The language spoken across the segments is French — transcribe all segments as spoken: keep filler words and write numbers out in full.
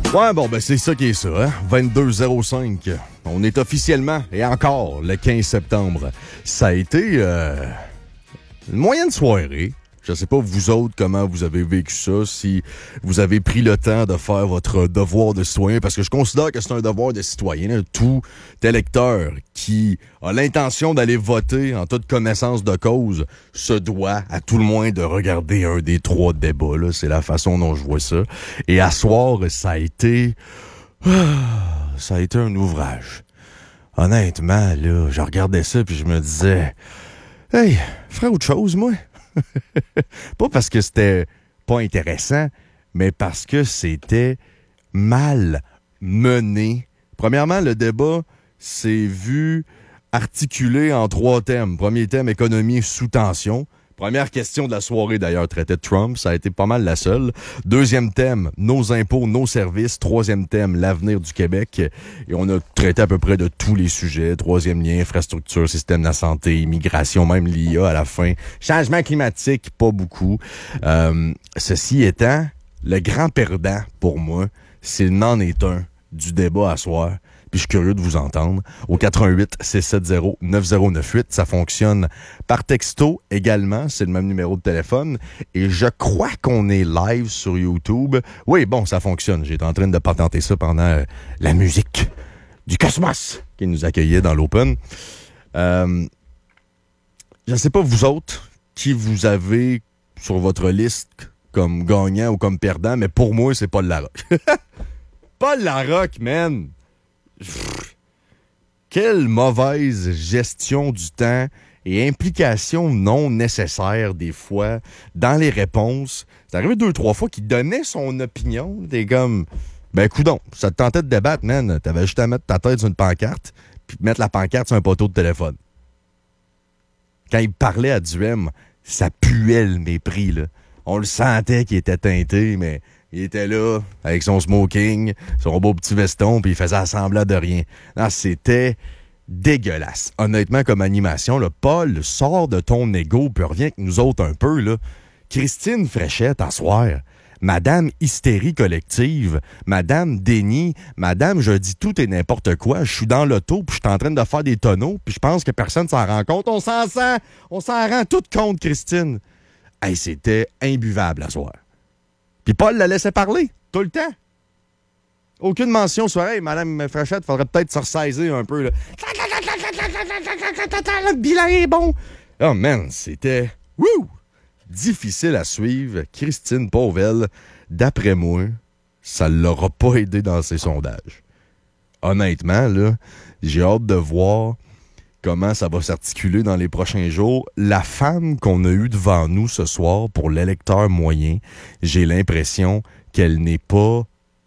Ouais, bon, ben c'est ça qui est ça, hein? vingt-deux zéro cinq. On est officiellement, et encore, le quinze septembre. Ça a été euh, une moyenne soirée. Je sais pas, vous autres, comment vous avez vécu ça, si vous avez pris le temps de faire votre devoir de citoyen, parce que je considère que c'est un devoir de citoyen. Là. Tout électeur qui a l'intention d'aller voter en toute connaissance de cause se doit, à tout le moins, de regarder un des trois débats. Là. C'est la façon dont je vois ça. Et à soir, ça a été... Ça a été un ouvrage. Honnêtement, là, je regardais ça puis je me disais... Hey, ferais autre chose, moi? Pas parce que c'était pas intéressant, mais parce que c'était mal mené. Premièrement, le débat s'est vu articulé en trois thèmes. Premier thème, économie sous tension. Première question de la soirée, d'ailleurs, traitait de Trump. Ça a été pas mal la seule. Deuxième thème, nos impôts, nos services. Troisième thème, l'avenir du Québec. Et on a traité à peu près de tous les sujets. Troisième lien, infrastructure, système de la santé, immigration, même l'I A à la fin. Changement climatique, pas beaucoup. Euh, ceci étant, le grand perdant, pour moi, c'est n'en est un du débat à soir. Puis je suis curieux de vous entendre. Au quatre un huit, six sept zéro, neuf zéro neuf huit, ça fonctionne par texto également. C'est le même numéro de téléphone. Et je crois qu'on est live sur YouTube. Oui, bon, ça fonctionne. J'étais en train de patenter ça pendant euh, la musique du Cosmos qui nous accueillait dans l'Open. Euh, je ne sais pas, vous autres, qui vous avez sur votre liste comme gagnant ou comme perdant, mais pour moi, c'est Paul Larocque. Paul Larocque, man! Pff, quelle mauvaise gestion du temps et implication non nécessaire des fois dans les réponses. C'est arrivé deux, trois fois qu'il donnait son opinion. T'es comme, ben coudonc, ça te tentait de débattre, man. T'avais juste à mettre ta tête sur une pancarte puis mettre la pancarte sur un poteau de téléphone. Quand il parlait à Duhem, ça puait le mépris, là. On le sentait qu'il était teinté, mais... Il était là, avec son smoking, son beau petit veston, puis il faisait semblant de rien. Non, c'était dégueulasse. Honnêtement, comme animation, là, Paul, sors de ton égo, puis reviens avec nous autres un peu. Là. Christine Fréchette, à soir, Madame Hystérie collective, Madame Déni, Madame je dis tout et n'importe quoi, je suis dans l'auto, puis je suis en train de faire des tonneaux, puis je pense que personne s'en rend compte. On s'en sent, on s'en rend tout compte, Christine. Hey, c'était imbuvable, à soir. Puis Paul la laissait parler, tout le temps. Aucune mention sur « Hey, Madame Fréchette, faudrait peut-être se ressaisir un peu. » là. Le bilan est bon. Oh man, c'était wouh, difficile à suivre. Christine Pauvel, d'après moi, ça ne l'aura pas aidé dans ses sondages. Honnêtement, là, j'ai hâte de voir comment ça va s'articuler dans les prochains jours. La femme qu'on a eue devant nous ce soir, pour l'électeur moyen, j'ai l'impression qu'elle n'est pas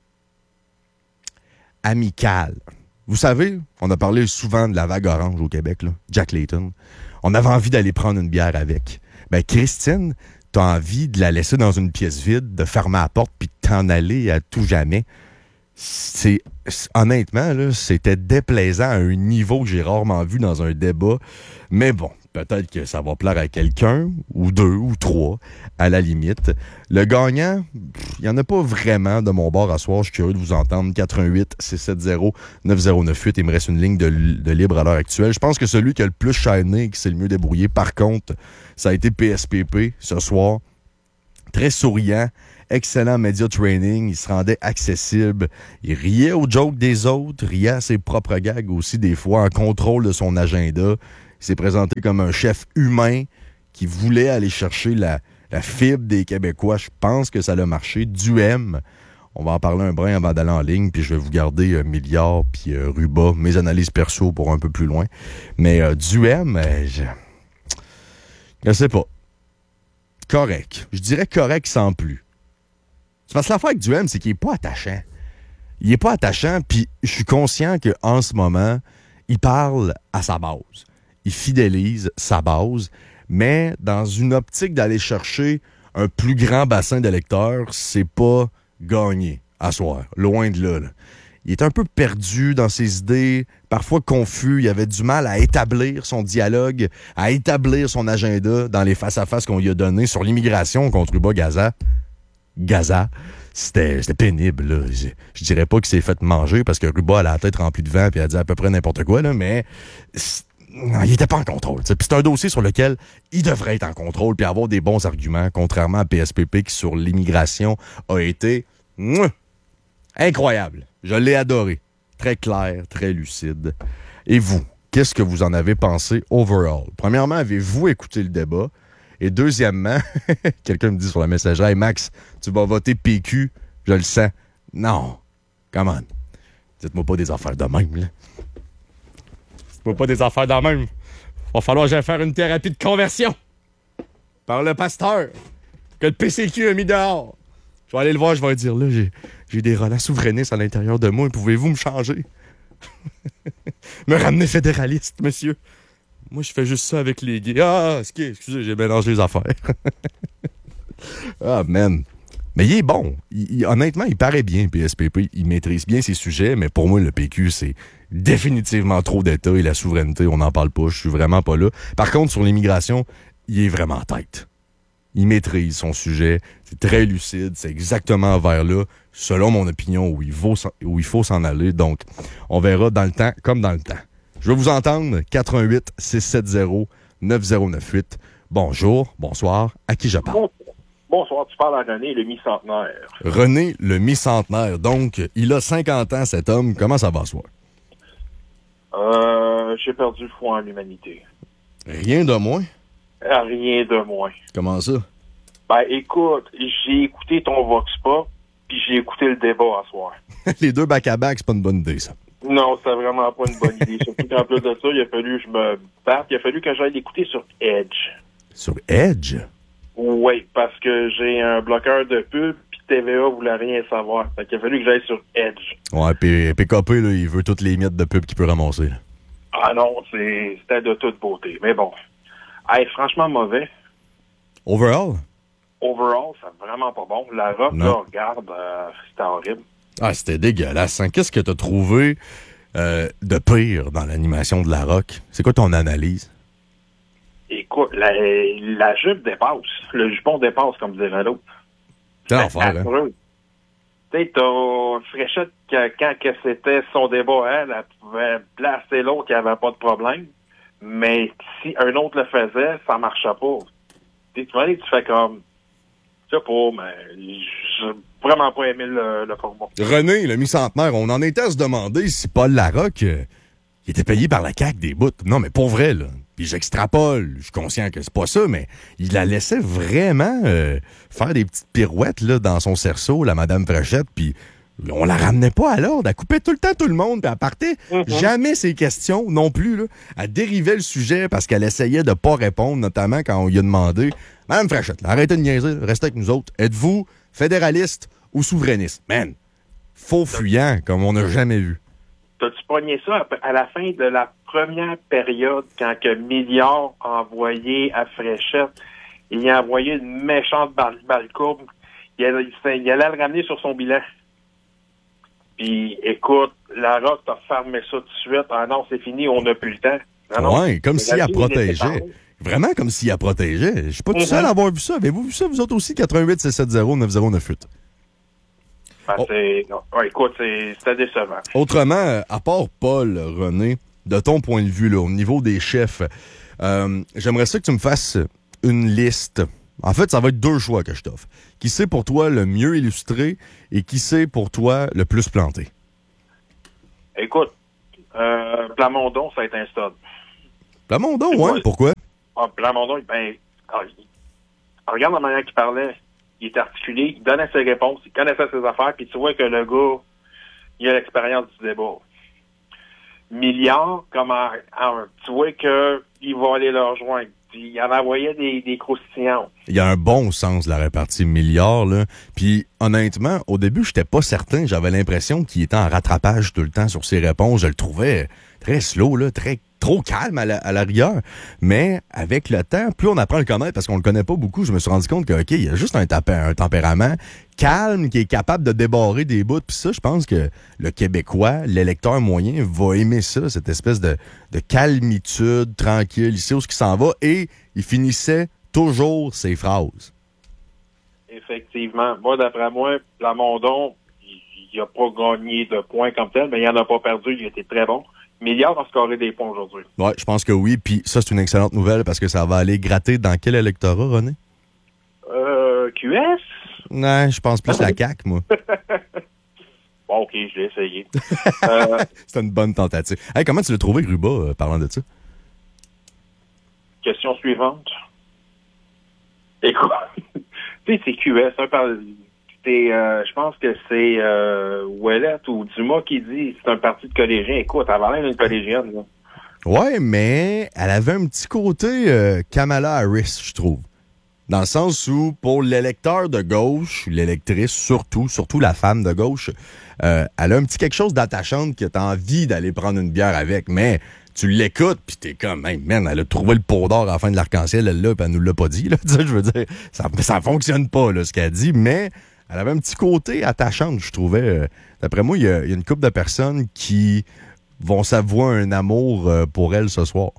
amicale. Vous savez, on a parlé souvent de la vague orange au Québec, là, Jack Layton. On avait envie d'aller prendre une bière avec. Ben, Christine, t'as envie de la laisser dans une pièce vide, de fermer la porte puis de t'en aller à tout jamais. C'est, honnêtement, là, c'était déplaisant à un niveau que j'ai rarement vu dans un débat. Mais bon, peut-être que ça va plaire à quelqu'un, ou deux, ou trois, à la limite. Le gagnant, il n'y en a pas vraiment de mon bord à soir. Je suis curieux de vous entendre. quatre un huit, six sept zéro, neuf zéro neuf huit. Il me reste une ligne de, de libre à l'heure actuelle. Je pense que celui qui a le plus shiné et qui s'est le mieux débrouillé, par contre, ça a été P S P P ce soir. Très souriant. Excellent media training, il se rendait accessible, il riait aux jokes des autres, riait à ses propres gags aussi des fois, en contrôle de son agenda. Il s'est présenté comme un chef humain qui voulait aller chercher la, la fibre des Québécois. Je pense que ça a marché. Duhem, on va en parler un brin avant d'aller en ligne, puis je vais vous garder euh, Milliard puis euh, Ruba, mes analyses perso pour un peu plus loin. Mais euh, Duhem, euh, je... je sais pas. Correct. Je dirais correct sans plus. C'est parce que l'affaire avec Duhem, c'est qu'il n'est pas attachant. Il n'est pas attachant, puis je suis conscient qu'en ce moment, il parle à sa base. Il fidélise sa base, mais dans une optique d'aller chercher un plus grand bassin d'électeurs, c'est pas gagné à soir. Loin de là, là. Il est un peu perdu dans ses idées, parfois confus. Il avait du mal à établir son dialogue, à établir son agenda dans les face-à-face qu'on lui a donnés sur l'immigration contre Uba Gaza. Gaza. c'était, c'était pénible, là. Je, je dirais pas qu'il s'est fait manger parce que Ruba, elle a la tête remplie de vent puis elle a dit à peu près n'importe quoi, là, mais non, il était pas en contrôle. Puis c'est un dossier sur lequel il devrait être en contrôle puis avoir des bons arguments, contrairement à P S P P qui, sur l'immigration, a été mouah, incroyable. Je l'ai adoré. Très clair, très lucide. Et vous, qu'est-ce que vous en avez pensé overall? Premièrement, avez-vous écouté le débat? Et deuxièmement, quelqu'un me dit sur la messagerie, hey Max, tu vas voter P Q, je le sens. Non, come on. Dites-moi pas des affaires de même, là. Dites-moi pas des affaires de même. Va falloir que j'aille faire une thérapie de conversion par le pasteur que le P C Q a mis dehors. Je vais aller le voir, je vais lui dire, là, j'ai, j'ai des relents souverainistes à l'intérieur de moi, pouvez-vous me changer? Me ramener fédéraliste, monsieur. Moi, je fais juste ça avec les gays. Ah, excusez, j'ai mélangé les affaires. Ah, man. Mais il est bon. Il, il, honnêtement, il paraît bien, P S P P. Il maîtrise bien ses sujets, mais pour moi, le P Q, c'est définitivement trop d'État et la souveraineté, on n'en parle pas. Je suis vraiment pas là. Par contre, sur l'immigration, il est vraiment en tête. Il maîtrise son sujet. C'est très lucide. C'est exactement vers là, selon mon opinion, où il, vaut, où il faut s'en aller. Donc, on verra dans le temps comme dans le temps. Je veux vous entendre. quatre un huit six sept zéro neuf zéro neuf huit. Bonjour, bonsoir. À qui je parle? Bonsoir, tu parles à René, le mi-centenaire. René, le mi-centenaire. Donc, il a cinquante ans, cet homme. Comment ça va, soir? Euh, j'ai perdu foi en l'humanité. Rien de moins? Rien de moins. Comment ça? Ben, écoute, j'ai écouté ton Vox Pop, puis j'ai écouté le débat à soir. Les deux back-à-back, c'est pas une bonne idée, ça. Non, c'est vraiment pas une bonne idée. Surtout qu'en plus de ça, il a fallu que je me batte. Il a fallu que j'aille l'écouter sur Edge. Sur Edge? Oui, parce que j'ai un bloqueur de pub, puis T V A voulait rien savoir. Fait qu'il a fallu que j'aille sur Edge. Ouais, puis P K P, là, il veut toutes les miettes de pub qu'il peut ramasser. Là. Ah non, c'est, c'était de toute beauté. Mais bon, hey, franchement mauvais. Overall? Overall, c'est vraiment pas bon. La robe, non. là, regarde, euh, c'était horrible. Ah, c'était dégueulasse. Hein? Qu'est-ce que t'as trouvé euh, de pire dans l'animation de La Rock? C'est quoi ton analyse? Écoute, la, la jupe dépasse. Le jupon dépasse, comme dirait l'autre. C'est l'enfer, hein? Tu sais, t'as Fréchette, que, quand que c'était son débat, elle, elle pouvait placer l'autre qui avait pas de problème. Mais si un autre le faisait, ça marchait pas. Tu vois, tu fais comme... Je sais pas, mais j'ai vraiment pas aimé le, le format. René, le mi-centenaire, on en était à se demander si Paul Larocque, euh, il était payé par la C A Q des bouts. Non, mais pour vrai, là. Puis j'extrapole, je suis conscient que c'est pas ça, mais il la laissait vraiment euh, faire des petites pirouettes là, dans son cerceau, la Madame Fréchette, puis on la ramenait pas à l'ordre. Elle coupait tout le temps tout le monde, puis elle partait mm-hmm. jamais ses questions non plus. Là. Elle dérivait le sujet parce qu'elle essayait de pas répondre, notamment quand on lui a demandé « Madame Fréchette, là, arrêtez de niaiser, restez avec nous autres. Êtes-vous fédéraliste ou souverainiste? » Man, faux fuyant comme on n'a jamais vu. T'as-tu pogné ça à la fin de la première période, quand que Milliard a envoyé à Fréchette, il a envoyé une méchante balle, balle courbe, il allait, il allait le ramener sur son bilan. Puis, écoute, la Rock t'a fermé ça tout de suite. Ah non, c'est fini, on n'a plus le temps. Ah non, ouais, comme s'il la protégeait. Vraiment comme s'il la protégeait. Je suis pas tout seul à avoir vu ça. Avez-vous vu ça, vous autres aussi, quatre un huit six sept zéro neuf zéro neuf huit? Ben, oh. c'est... Non. Ouais, écoute, c'est... c'était décevant. Autrement, à part Paul, René, de ton point de vue, là, au niveau des chefs, euh, j'aimerais ça que tu me fasses une liste. En fait, ça va être deux choix que je t'offre. Qui c'est pour toi le mieux illustré et qui c'est pour toi le plus planté? Écoute, euh, Plamondon, ça a été un stud. Plamondon, ouais, ouais, pourquoi? Ah, Plamondon, ben, ah, il... regarde la manière qu'il parlait. Il était articulé, il donnait ses réponses, il connaissait ses affaires, puis tu vois que le gars, il a l'expérience du débat. Milliard, comment, tu vois que il va aller le rejoindre. Puis il en envoyait des, des croustillants. Il y a un bon sens de la répartie Milliard, là. Puis honnêtement, au début, j'étais pas certain. J'avais l'impression qu'il était en rattrapage tout le temps sur ses réponses. Je le trouvais très slow, là, très trop calme à la, à la rigueur. Mais avec le temps, plus on apprend à le connaître, parce qu'on le connaît pas beaucoup, je me suis rendu compte que, OK, il y a juste un, tapé, un tempérament calme qui est capable de débarrer des bouts. Puis ça, je pense que le Québécois, l'électeur moyen, va aimer ça, cette espèce de, de calmitude, tranquille. Il sait où ce qui s'en va et il finissait toujours ses phrases. Et effectivement. Moi, d'après moi, Plamondon, il n'a pas gagné de points comme tel, mais il n'en a pas perdu. Il a été très bon. Milliard a scoré des points aujourd'hui. Oui, je pense que oui. Puis ça, c'est une excellente nouvelle parce que ça va aller gratter dans quel électorat, René? Euh, Q S? Non, je pense plus la C A Q, moi. Bon, OK, je l'ai essayé. euh, c'est une bonne tentative. Hey, comment tu l'as trouvé, Ruba, euh, parlant de ça? Question suivante. Écoute, tu sais, c'est Q S. Hein, par, euh, je pense que c'est euh, Ouellette ou Dumas qui dit c'est un parti de collégiens. Écoute, elle va l'air d'une collégienne. Là. Ouais, mais elle avait un petit côté euh, Kamala Harris, je trouve. Dans le sens où, pour l'électeur de gauche, l'électrice surtout, surtout la femme de gauche, euh, elle a un petit quelque chose d'attachante que t'as envie d'aller prendre une bière avec, mais tu l'écoutes, puis t'es comme, hey, man, elle a trouvé le pot d'or à la fin de l'arc-en-ciel, elle l'a, puis elle nous l'a pas dit, là. Je veux dire, ça, ça fonctionne pas, là, ce qu'elle dit, mais elle avait un petit côté attachante, je trouvais. Euh, d'après moi, il y, y a une couple de personnes qui vont s'avouer un amour euh, pour elle ce soir.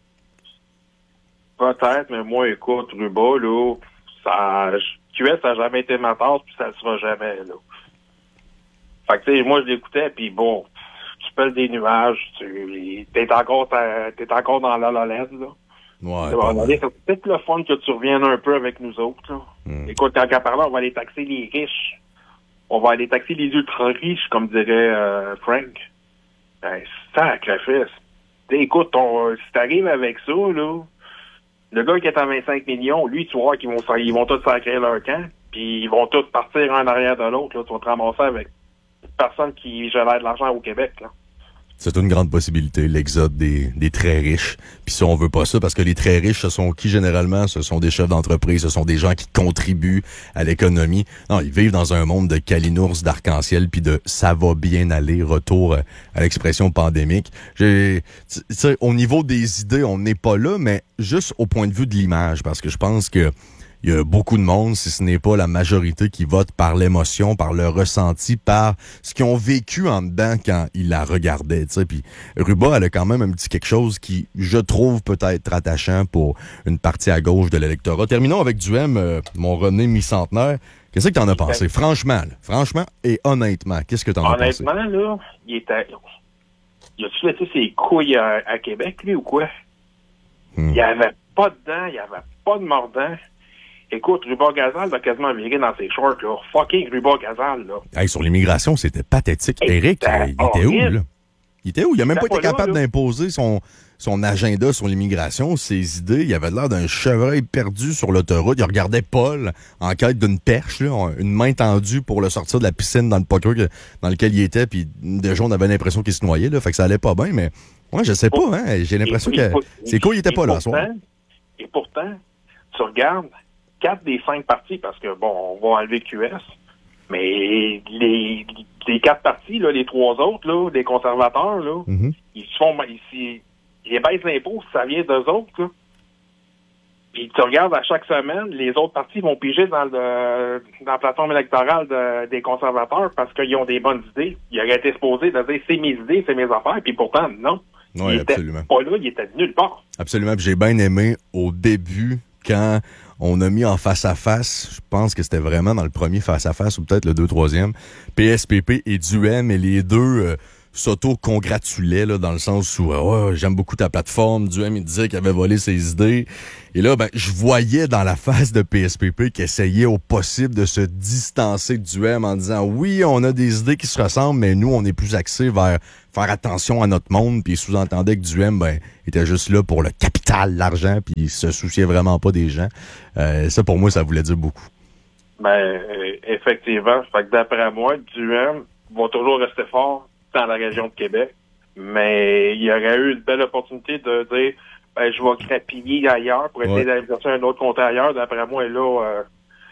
Peut-être, mais moi, écoute, Ruba, là, ça, Q S, ça n'a jamais été ma tasse, puis ça ne sera jamais, là. Fait que, tu sais, moi, je l'écoutais, puis bon, tu pèles des nuages, tu t'es encore, t'es encore dans la lolette, là. Ouais. Bon, c'est peut-être le fun que tu reviennes un peu avec nous autres, là. Mm. Écoute, tant qu'à parler, on va aller taxer les riches. On va aller taxer les ultra-riches, comme dirait euh, Frank. Ben, sacrifice. T'sais, écoute, ton, si t'arrives avec ça, là, le gars qui est à vingt-cinq millions, lui, tu vois qu'ils vont, ils vont tous sacrer leur camp, puis ils vont tous partir un en arrière de l'autre. Là. Tu vas te ramasser avec personne qui génère de l'argent au Québec. Là. C'est une grande possibilité, l'exode des, des très riches. Puis si on veut pas ça, parce que les très riches, ce sont qui généralement? Ce sont des chefs d'entreprise, ce sont des gens qui contribuent à l'économie. Non, ils vivent dans un monde de calinours, d'arc-en-ciel, puis de ça va bien aller, retour à l'expression pandémique. J'ai, tu sais, au niveau des idées, on n'est pas là, mais juste au point de vue de l'image, parce que je pense que il y a beaucoup de monde, si ce n'est pas la majorité, qui vote par l'émotion, par le ressenti, par ce qu'ils ont vécu en dedans quand ils la regardaient. Tu sais. Puis Ruba, elle a quand même un petit quelque chose qui, je trouve, peut être attachant pour une partie à gauche de l'électorat. Terminons avec du M, euh, mon René mi-centenaire. Qu'est-ce que t'en as pensé? Franchement, là, franchement et honnêtement, qu'est-ce que t'en as pensé? Honnêtement, là, il était... Il a-tu fait ses couilles à, à Québec, lui, ou quoi? Hmm. Il n'y avait pas de dents, il n'y avait pas de mordant. Écoute, Ruba Gazal va quasiment virer dans ses shorts, là. Fucking Ruba Gazal, là. Hey, sur l'immigration, c'était pathétique. Hey, Éric, il était où, là? Il était où? Il a même pas été pas capable là, d'imposer son, son agenda sur l'immigration, ses idées. Il avait l'air d'un chevreuil perdu sur l'autoroute. Il regardait Paul en quête d'une perche, là, une main tendue pour le sortir de la piscine dans le poker que, dans lequel il était, puis déjà, on avait l'impression qu'il se noyait, là. Fait que ça allait pas bien, mais moi, je sais pas, hein. J'ai l'impression que c'est quoi, il était pas là, ce soir. Et pourtant, tu regardes, quatre des cinq partis, parce que, bon, on va enlever Q S, mais les, les quatre partis, là, les trois autres, là, les conservateurs, là, mm-hmm. ils se font, ils, ils baissent l'impôt, ça vient d'eux autres, là. Puis tu regardes à chaque semaine, les autres partis vont piger dans, le, dans la plateforme électorale de, des conservateurs parce qu'ils ont des bonnes idées. Ils auraient été supposés de dire c'est mes idées, c'est mes affaires, puis pourtant, non. Oui, il absolument. était pas là, il était nulle part. Absolument, puis j'ai bien aimé au début, quand on a mis en face-à-face, je pense que c'était vraiment dans le premier face-à-face ou peut-être le deux, troisième, P S P P et D U M, et les deux euh, s'auto-congratulaient, là, dans le sens où oh, j'aime beaucoup ta plateforme, D U M, il disait qu'il avait volé ses idées. Et là, ben, je voyais dans la face de P S P P qu'il essayait au possible de se distancer de D U M en disant oui, on a des idées qui se ressemblent, mais nous, on est plus axés vers faire attention à notre monde, puis il sous-entendait que D U M, ben, était juste là pour le capital, l'argent, puis il se souciait vraiment pas des gens. Euh, ça, pour moi, ça voulait dire beaucoup. Ben, euh, effectivement. Fait que d'après moi, D U M va toujours rester fort dans la région de Québec, mais il y aurait eu une belle opportunité de dire ben, je vais crapiller ailleurs pour essayer ouais. d'aller chercher un autre comté ailleurs. D'après moi, là, euh,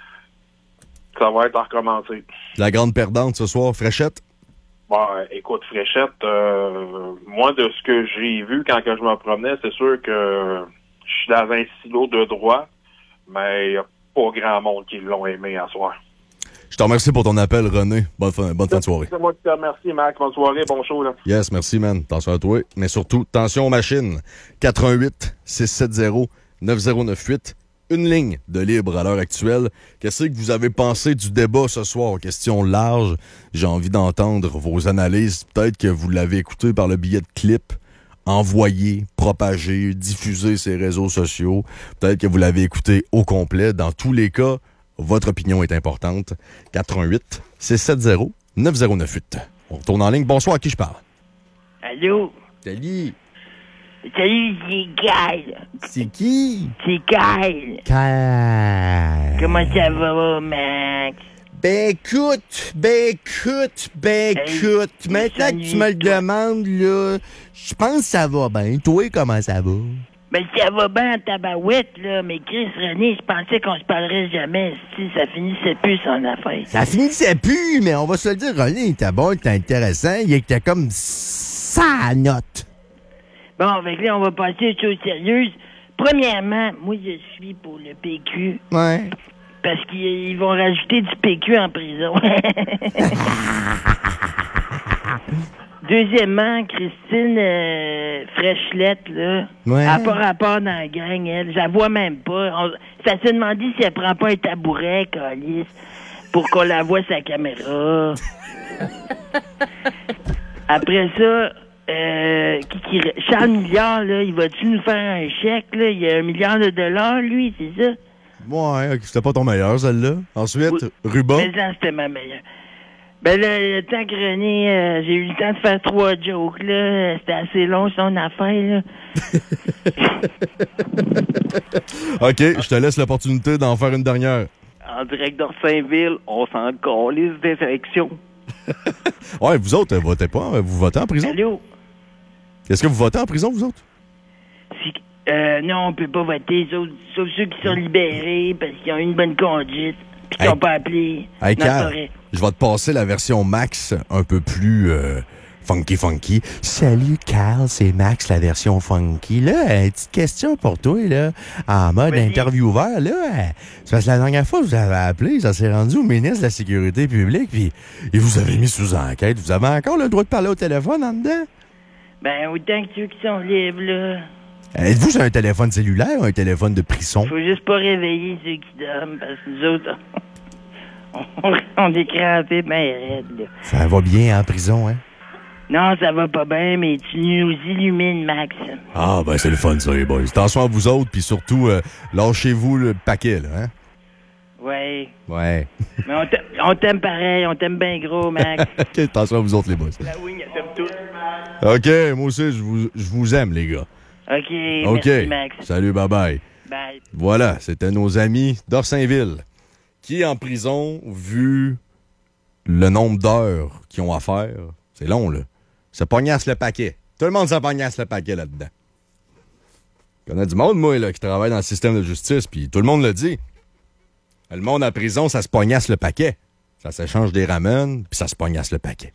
ça va être à recommencer. La grande perdante ce soir, Fréchette? Bon, écoute, Fréchette, euh, moi, de ce que j'ai vu quand que je me promenais, c'est sûr que je suis dans un silo de droit, mais il n'y a pas grand monde qui l'ont aimé à soir. Je te remercie pour ton appel, René. Bonne fin, bonne fin de soirée. C'est moi qui te remercie, Marc. Bonne soirée, bon show, là. Yes, merci, man. Attention à toi. Mais surtout, attention aux machines. quatre un huit, six sept zéro, neuf zéro neuf huit. une ligne de libre à l'heure actuelle. Qu'est-ce que vous avez pensé du débat ce soir? Question large. J'ai envie d'entendre vos analyses. Peut-être que vous l'avez écouté par le biais de clips envoyés, propagés, diffusés sur les réseaux sociaux. Peut-être que vous l'avez écouté au complet. Dans tous les cas, votre opinion est importante. quatre un huit, six sept zéro, neuf zéro neuf huit. On retourne en ligne. Bonsoir, à qui je parle? Allô? Salut. Salut, c'est Kyle. C'est qui? C'est Kyle. Kyle. Comment ça va, Max? Ben écoute, ben écoute, ben écoute. Hey, Maintenant que tu me le demandes, là, je pense que ça va bien. Toi, comment ça va? Ben, ça va bien en tabarouette, là, mais Chris, René, je pensais qu'on se parlerait jamais. Si ça finissait plus son affaire. Ça finissait plus, mais on va se le dire, René, t'es bon, t'es intéressant, il était comme sa note. Bon, avec là, on va passer aux choses sérieuses. Premièrement, moi, je suis pour le P Q. Ouais. Parce qu'ils vont rajouter du P Q en prison. Deuxièmement, Christine euh, Fréchelette, là, ouais. elle n'a pas rapport dans la gang, elle. Je la vois même pas. On, ça s'est demandé si elle prend pas un tabouret, calice, pour qu'on la voie sa caméra. Après ça, euh, qui, qui, Charles Milliard, là, il va-tu nous faire un chèque, là? Il y a un milliard de dollars, lui, c'est ça? Ouais, c'était pas ton meilleur, celle-là. Ensuite, oui. Ruba. Mais là, c'était ma meilleure. Ben là, le temps que René, euh, j'ai eu le temps de faire trois jokes, là. C'était assez long, son affaire, là. OK, je te laisse l'opportunité d'en faire une dernière. En direct d'Orsainville, on s'en calisse des élections. Ouais, vous autres, votez pas, vous votez en prison? Allô? Est-ce que vous votez en prison, vous autres? Si, euh, non, on peut pas voter, sauf, sauf ceux qui sont libérés parce qu'ils ont une bonne conduite, puis qui hey. n'ont pas appelé. Hey, non, Carl, je vais te passer la version Max un peu plus euh, funky funky. Salut Carl, c'est Max, la version funky. Là, une petite question pour toi, là, en mode Vas-y. intervieweur, là. C'est parce que la dernière fois que vous avez appelé, ça s'est rendu au ministre de la Sécurité publique, puis il vous avez mis sous enquête. Vous avez encore le droit de parler au téléphone en dedans? Ben, autant que ceux qui sont libres, là. Êtes-vous sur un téléphone cellulaire ou un téléphone de prison? Faut juste pas réveiller ceux qui dorment, parce que nous autres, on, on est crampés ben raides, là. Ça va bien en prison, hein? Non, ça va pas bien, mais tu nous illumines, Max. Ah, ben c'est le fun, ça, les boys. Attention à vous autres, puis surtout, euh, lâchez-vous le paquet, là, hein? Ouais. Ouais. Mais on t'a- on t'aime pareil, on t'aime bien gros, Max. OK, attention à vous autres, les boys. La wing, elle t'aime tout. OK, moi aussi, je vous, je vous aime, les gars. OK, OK. merci, Max. Salut, bye-bye. Bye. Voilà, c'était nos amis d'Orsainville qui, en prison, vu le nombre d'heures qu'ils ont à faire, c'est long, là, se pognasse le paquet. Tout le monde se pognasse le paquet là-dedans. Je connais du monde, moi, là, qui travaille dans le système de justice, puis tout le monde le dit. Le monde en prison, ça se pognasse le paquet. Ça s'échange des ramen, puis ça se pognasse le paquet.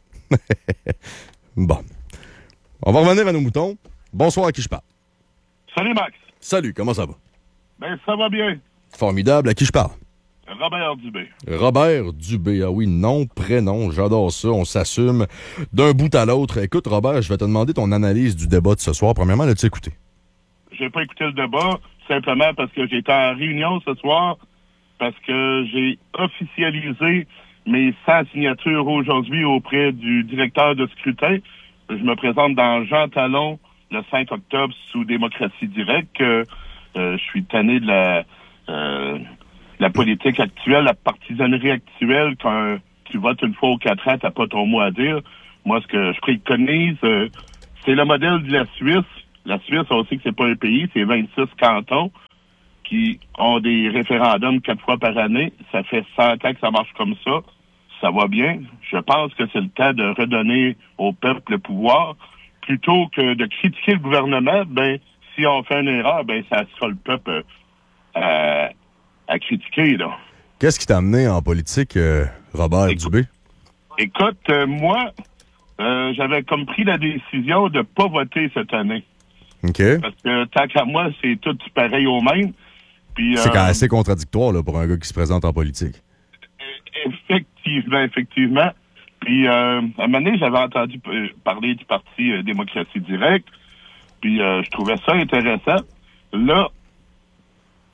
Bon. On va revenir à nos moutons. Bonsoir, à qui je parle? Salut Max. Salut, comment ça va? Ben ça va bien. Formidable, à qui je parle? Robert Dubé. Robert Dubé, ah oui, nom, prénom, j'adore ça, on s'assume d'un bout à l'autre. Écoute, Robert, je vais te demander ton analyse du débat de ce soir. Premièrement, l'as-tu écouté? J'ai pas écouté le débat, simplement parce que j'étais en réunion ce soir, parce que j'ai officialisé mes cent signatures aujourd'hui auprès du directeur de scrutin. Je me présente dans Jean Talon le cinq octobre sous démocratie directe. Euh, euh, je suis tanné de la... Euh, la politique actuelle, la partisanerie actuelle, quand tu votes une fois ou quatre ans, t'as pas ton mot à dire. Moi, ce que je préconise, euh, c'est le modèle de la Suisse. La Suisse, on sait que c'est pas un pays, c'est vingt-six cantons qui ont des référendums quatre fois par année. Ça fait cent ans que ça marche comme ça. Ça va bien. Je pense que c'est le temps de redonner au peuple le pouvoir. Plutôt que de critiquer le gouvernement, ben, si on fait une erreur, ben, ça sera le peuple euh, à critiquer, là. Qu'est-ce qui t'a amené en politique, euh, Robert Écoute, Dubé? Écoute, euh, moi, euh, j'avais comme pris la décision de pas voter cette année. OK. Parce que tant qu'à moi, c'est tout pareil au même. Puis, C'est euh, quand même assez contradictoire là, pour un gars qui se présente en politique. Effectivement, effectivement. Puis, euh, à un moment donné, j'avais entendu euh, parler du Parti euh, démocratie directe. Puis, euh, je trouvais ça intéressant. Là,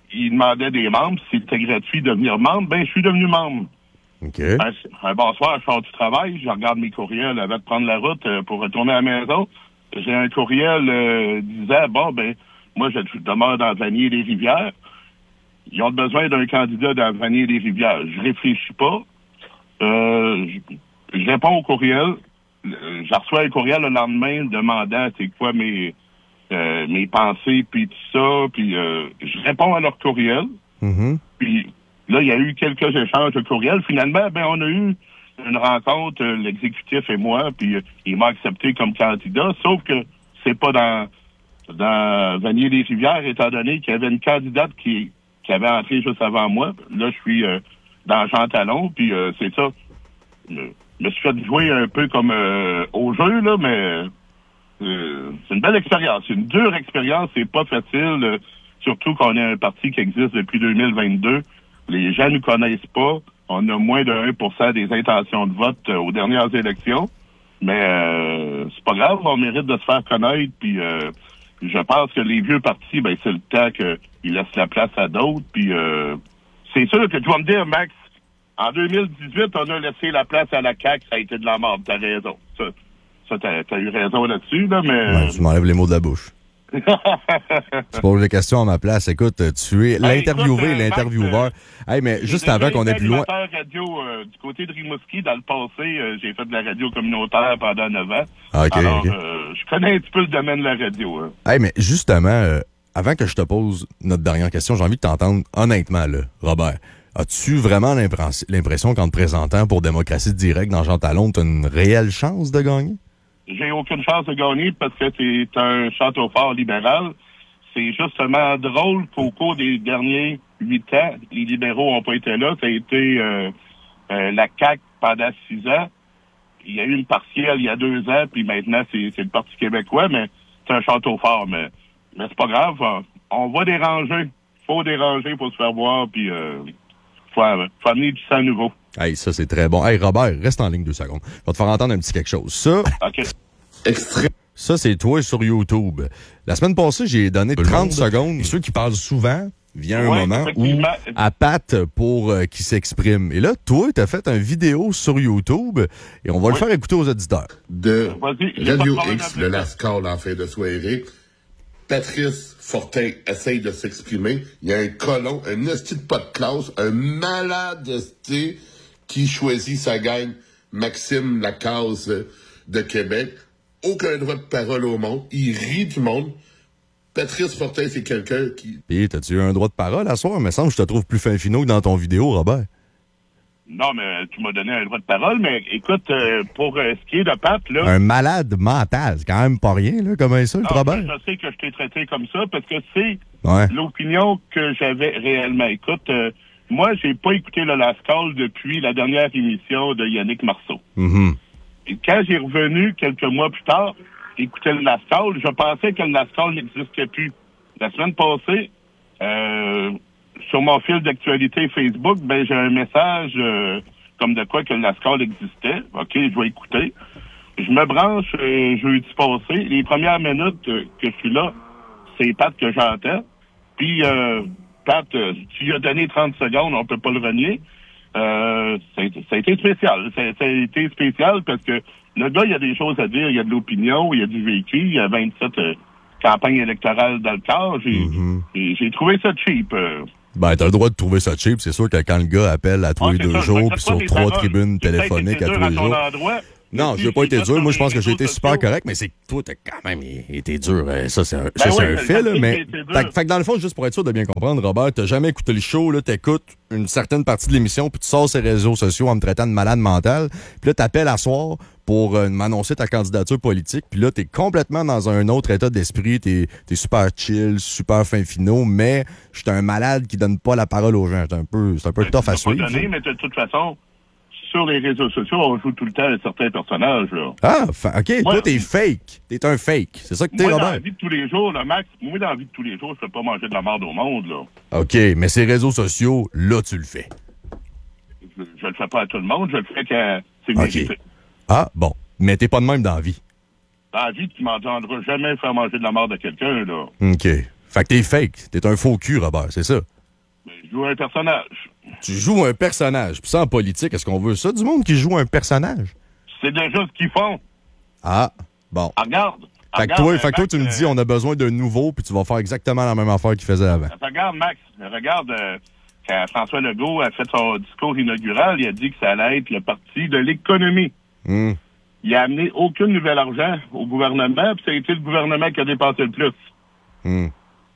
il demandait des membres, si c'était gratuit de devenir membre, ben je suis devenu membre. OK. Un, un bonsoir, je sors du travail, je regarde mes courriels avant de prendre la route euh, pour retourner à la maison. J'ai un courriel euh, disant, bon, ben, moi, je, je demeure dans Vanier-les-Rivières. Ils ont besoin d'un candidat dans Vanier-les-Rivières. Je réfléchis pas. Euh, je, je réponds au courriel. Je reçois un courriel le lendemain demandant c'est quoi mes euh, mes pensées, puis tout ça. Puis euh, je réponds à leur courriel. Mm-hmm. Puis là, il y a eu quelques échanges de courriels. Finalement, ben on a eu une rencontre, euh, l'exécutif et moi, puis euh, il m'a accepté comme candidat, sauf que c'est pas dans dans Vanier-les-Rivières, étant donné qu'il y avait une candidate qui, qui avait entré juste avant moi. Là, je suis euh, dans Jean Talon, puis euh, c'est ça. Euh, je me suis fait jouer un peu comme euh, au jeu, là, mais euh, c'est une belle expérience. C'est une dure expérience, c'est pas facile, euh, surtout qu'on est un parti qui existe depuis deux mille vingt-deux. Les gens nous connaissent pas. On a moins de un pour cent des intentions de vote euh, aux dernières élections. Mais euh, c'est pas grave, on mérite de se faire connaître. Puis euh, je pense que les vieux partis, ben c'est le temps qu'ils laissent la place à d'autres. Puis euh, c'est sûr que tu vas me dire, Max, en deux mille dix-huit, on a laissé la place à la C A Q, ça a été de la mort. T'as raison. Ça, ça t'as, t'as eu raison là-dessus, là, mais... Ouais, tu m'enlèves les mots de la bouche. Tu poses les questions à ma place. Écoute, tu es l'interviewé, écoute, euh, l'intervieweur. Max, Hey, mais j'ai juste déjà avant qu'on été aille plus loin. animateur radio euh, du côté de Rimouski, dans le passé, euh, j'ai fait de la radio communautaire pendant neuf ans. Ah, OK, Alors, OK. euh, je connais un petit peu le domaine de la radio. Hein. Hey, mais justement, euh, avant que je te pose notre dernière question, j'ai envie de t'entendre honnêtement, là, Robert. As-tu vraiment l'impr- l'impression qu'en te présentant pour Démocratie Directe dans Jean Talon, tu as une réelle chance de gagner? J'ai aucune chance de gagner parce que c'est un château fort libéral. C'est justement drôle qu'au cours des derniers huit ans, les libéraux n'ont pas été là. Ça a été euh, euh, la C A Q pendant six ans. Il y a eu une partielle il y a deux ans, puis maintenant, c'est, c'est le Parti québécois, mais c'est un château fort. Mais, mais c'est pas grave. On va déranger. Faut déranger pour se faire voir, puis euh, faut, faut amener du sang nouveau. Hey, ça, c'est très bon. Hey, Robert, reste en ligne deux secondes. Je vais te faire entendre un petit quelque chose. Ça, OK. Extrait. ça c'est toi sur YouTube. La semaine passée, j'ai donné trente secondes. Ceux qui parlent souvent, vient un Ouais, moment où effectivement. à Pat pour euh, qui s'exprime. Et là, toi, t'as fait une vidéo sur YouTube et on va le Ouais. faire écouter aux auditeurs. De Vas-y, j'ai pas de Radio problème X, avec le ça. Lascar en fin de soirée. Patrice Fortin essaye de s'exprimer. Il y a un colon, un hostie de pas de classe, un malade hostie qui choisit sa gang, Maxime Lacasse de Québec. Aucun droit de parole au monde. Il rit du monde. Patrice Fortin, c'est quelqu'un qui... Puis, t'as-tu eu un droit de parole à soir? Il me semble que je te trouve plus fin finot que dans ton vidéo, Robert. Non, mais tu m'as donné un droit de parole, mais écoute, euh, pour euh, ce qui est de Pat, là... Un malade mental, c'est quand même pas rien, là, comme ça, le Ah, Robert. je sais que je t'ai traité comme ça parce que c'est Ouais. l'opinion que j'avais réellement. Écoute, euh, moi, j'ai pas écouté le Last Call depuis la dernière émission de Yannick Marceau. Mm-hmm. Et quand j'ai revenu quelques mois plus tard, écouter le Last Call, je pensais que le Last Call n'existait plus. La semaine passée, euh, sur mon fil d'actualité Facebook, ben j'ai un message euh, comme de quoi que le Last Call existait. OK, je vais écouter. Je me branche euh, jeudi passé. Les premières minutes euh, que je suis là, c'est Pat que j'entends. Puis, euh, Pat, euh, tu lui as donné trente secondes, on peut pas le renier. Euh, ça, a été, ça a été spécial. Ça, ça a été spécial parce que le gars, il y a des choses à dire. Il y a de l'opinion, il y a du vécu. Il y a vingt-sept euh, campagnes électorales dans le corps. J'ai, Mm-hmm. j'ai, j'ai trouvé ça cheap. Euh. Ben, t'as le droit de trouver ça cheap. C'est sûr que quand le gars appelle à tous Ah, les c'est deux ça, je jours, m'accepte puis pas sur des trois paroles. tribunes J'ai peut-être téléphoniques été à dur tous les ton jours. endroit, Non, mais j'ai si pas je été suis dur. sur Moi, je les pense que j'ai réseaux été super sociaux, correct, mais c'est que toi, t'as quand même été dur. Euh, Ça, c'est un, ça, Ben c'est oui, un je fait, là. sais Mais, que j'ai été dur. fait, que- fait que dans le fond, juste pour être sûr de bien comprendre, Robert, t'as jamais écouté le show, là, t'écoutes une certaine partie de l'émission, puis tu sors sur les réseaux sociaux en me traitant de malade mental. Puis là, t'appelles à soir pour euh, m'annoncer ta candidature politique. Puis là, t'es complètement dans un autre état d'esprit. T'es, t'es super chill, super fin finot, mais j'étais un malade qui donne pas la parole aux gens. C'est un peu, c'est un peu Ben, tough tu à m'as suivre. pas donné, mais de toute façon, sur les réseaux sociaux, on joue tout le temps un certain personnage. Là. Ah, fa- OK, Moi, toi, t'es fake. T'es un fake. C'est ça que t'es, Moi, dans la Robert. vie de tous les jours, là, Max, moi, dans la vie de tous les jours, je peux pas manger de la merde au monde. Là. OK, mais ces réseaux sociaux, là, tu le fais. Je, je le fais pas à tout le monde, je le fais quand c'est OK. mérité. Ah, bon. Mais t'es pas de même dans la vie. Dans la vie, tu m'entendras jamais faire manger de la merde à quelqu'un. Là. OK. Fait que t'es fake. T'es un faux cul, Robert, c'est ça? Je joue un personnage. Tu joues un personnage. Puis ça, en politique, est-ce qu'on veut ça du monde qui joue un personnage? C'est déjà ce qu'ils font. Ah, bon. Ah, regarde. Fait que regarde, toi, euh, fait que toi Max, tu me dis, euh, on a besoin d'un nouveau, puis tu vas faire exactement la même affaire qu'il faisait avant. Regarde, Max. Regarde, euh, quand François Legault a fait son discours inaugural, il a dit que ça allait être le parti de l'économie. Hum. Il a amené aucun nouvel argent au gouvernement, puis ça a été le gouvernement qui a dépensé le plus. Hum.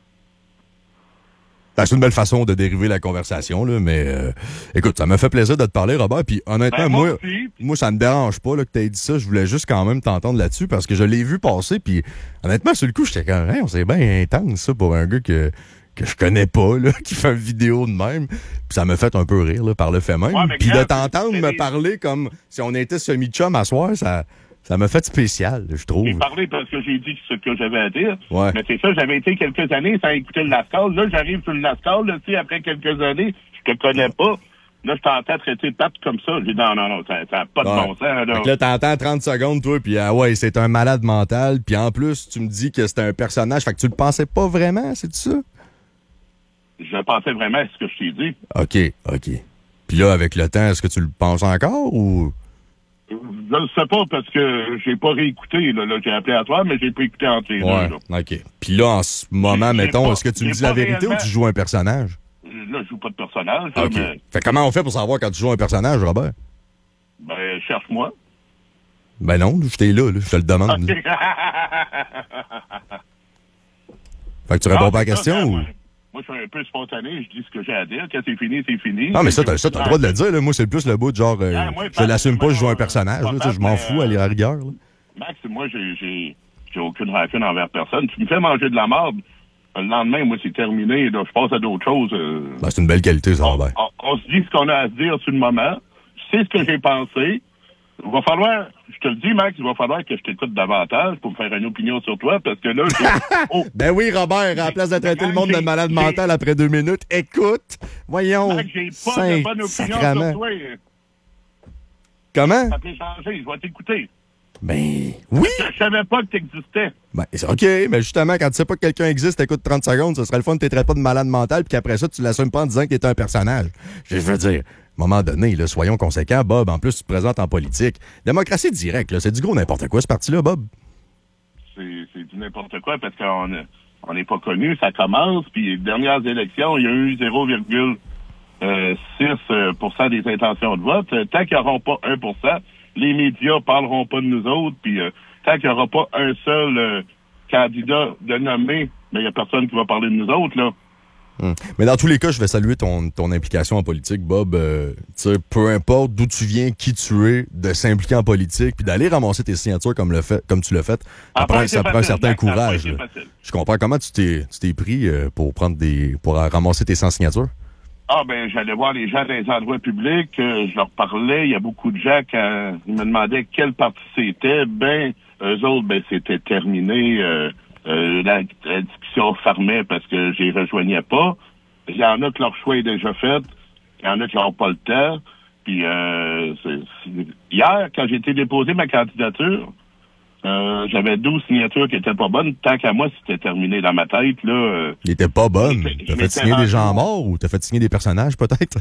Ben, c'est une belle façon de dériver la conversation, là, mais euh, écoute, ça m'a fait plaisir de te parler, Robert, puis honnêtement, Ben, moi moi, aussi. moi, ça me dérange pas là, que tu aies dit ça, je voulais juste quand même t'entendre là-dessus, parce que je l'ai vu passer, puis honnêtement, sur le coup, j'étais comme, hey, on c'est bien intense, ça, pour un gars que, que je connais pas, là, qui fait une vidéo de même, puis ça m'a fait un peu rire, là, par le fait même, Ouais, mais puis de regarde, t'entendre c'est me des- parler comme si on était semi-chum à soir, ça... Ça m'a fait spécial, je trouve. J'ai parlé parce que j'ai dit ce que j'avais à dire. Ouais. Mais c'est ça, j'avais été quelques années sans écouter le NASCAR. Là, j'arrive sur le NASCAR, là, tu sais, après quelques années, je te connais pas. Là, je t'entends traiter de pape comme ça. J'ai dit, non, non, non, ça n'a pas de Ouais. bon sens. Là. Fait que là, t'entends trente secondes, toi, puis ah ouais, c'est un malade mental, puis en plus, tu me dis que c'était un personnage, fait que tu le pensais pas vraiment, c'est ça? Je pensais vraiment à ce que je t'ai dit. OK, OK. Puis là, avec le temps, est-ce que tu le penses encore ou... Je ne sais pas parce que j'ai pas réécouté. Là, là j'ai appelé à toi, mais j'ai pas écouté entre les Ouais, deux. Là. OK. Puis là, en ce moment, J'ai- j'ai mettons, pas- est-ce que tu me j'ai dis la pas vérité réellement- ou tu joues un personnage? Là, je joue pas de personnage. là, OK. mais, Fait comment on fait pour savoir quand tu joues un personnage, Robert? ben, cherche-moi. Ben non, je t'ai là, là, je te le demande. là. Fait que tu réponds Non, pas à la c'est ça, question ça, ou... moi, moi, je suis un peu spontané. Je dis ce que j'ai à dire. Quand c'est fini, c'est fini. Ah, mais ça, t'as, ça, t'as le droit de le dire, là. Moi, c'est plus le bout de genre, euh, Ah, moi, je l'assume pas, moi, je joue un moi, personnage, moi, là, tu sais, je m'en mais, fous à euh, la rigueur, là. Max, moi, j'ai, j'ai, j'ai aucune rancune envers personne. Tu me fais manger de la marde. Le lendemain, moi, c'est terminé. Là, je passe à d'autres choses. euh. Ben, c'est une belle qualité, ça, on, Robert. on- on se dit ce qu'on a à se dire sur le moment. Je sais ce que j'ai pensé. Il va falloir, je te le dis, Max, il va falloir que je t'écoute davantage pour me faire une opinion sur toi, parce que là, j'ai... oh, Ben oui, Robert, à la place de traiter le monde de J'ai- malade j'ai- mental après deux minutes, écoute, voyons, Max, j'ai pas de saint bonne opinion sacrament. sur toi. Comment? Ça peut changer, je vais t'écouter. Ben oui, Je savais pas que t'existais. ben c'est OK, mais justement, quand tu sais pas que quelqu'un existe, t'écoutes trente secondes, ce serait le fun que tu traites pas de malade mental, puis qu'après ça, tu l'assumes pas en disant qu'il est un personnage. Je veux dire, à un moment donné, là, soyons conséquents, Bob, en plus, tu te présentes en politique. Démocratie directe, là, c'est du gros n'importe quoi, ce parti-là, Bob. C'est, c'est du n'importe quoi parce qu'on on n'est pas connu, ça commence, puis les dernières élections, il y a eu zéro virgule six pour cent des intentions de vote. Tant qu'ils n'auront pas un pour cent, les médias parleront pas de nous autres, puis euh, tant qu'il n'y aura pas un seul euh, candidat de nommé, mais il n'y a personne qui va parler de nous autres, là. Hum. Mais dans tous les cas, je vais saluer ton, ton implication en politique, Bob. Euh, tu sais, peu importe d'où tu viens, qui tu es, de s'impliquer en politique, puis d'aller ramasser tes signatures comme, le fait, comme tu l'as fait, ça Ah, prend, pas ça été prend un facile, certain Max, ça a pas courage. été là. facile. Je comprends comment tu t'es, tu t'es pris euh, pour prendre des, pour euh, ramasser tes cent signatures. Ah, ben, j'allais voir les gens dans les endroits publics, euh, je leur parlais, il y a beaucoup de gens, quand ils me demandaient quel parti c'était, ben, eux autres, ben, c'était terminé, euh, euh, la, la discussion fermait parce que j'y rejoignais pas. Il y en a que leur choix est déjà fait, il y en a qui n'ont pas le temps, puis euh, c'est, c'est... hier, quand j'ai été déposer ma candidature, euh, j'avais douze signatures qui étaient pas bonnes, tant qu'à moi, c'était terminé dans ma tête, là. Euh, Il était pas bonne. Je T'as fait m'étais signer rendu- des gens morts ou t'as fait signer des personnages, peut-être?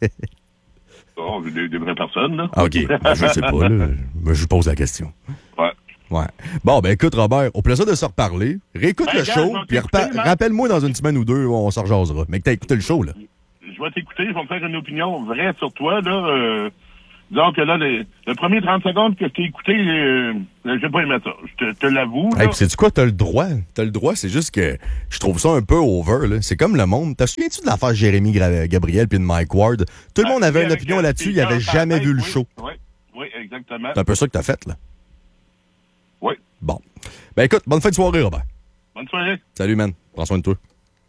oh, des, des vraies personnes, là. Ah, OK. Ben, je sais pas, là. Mais je pose la question. Ouais. Ouais. Bon, ben écoute, Robert, au plaisir de se reparler. Réécoute Ben, le regarde, show, je vais puis t'écouter, repa- Marc. rappelle-moi dans une semaine ou deux, on s'en rejasera. Mais que t'as écouté le show, là. Je vais t'écouter, je vais me faire une opinion vraie sur toi, là. Euh, disons que là, les, le premier trente secondes que je t'ai écouté, euh, j'ai pas aimé ça. Je te, te l'avoue, là. Hey, puis sais-tu quoi? T'as le droit. T'as le droit, c'est juste que je trouve ça un peu over, là. C'est comme le monde. T'as souviens-tu de l'affaire Jérémy Gra- Gabriel puis de Mike Ward? Tout le monde avait une Avec, opinion euh, là-dessus, il des avait cœurs jamais par vu le tête, show. Oui, oui, exactement. C'est un peu ça que t'as fait, là. Oui. Bon. Ben écoute, bonne fin de soirée, Robert. Bonne soirée. Salut, man. Prends soin de toi.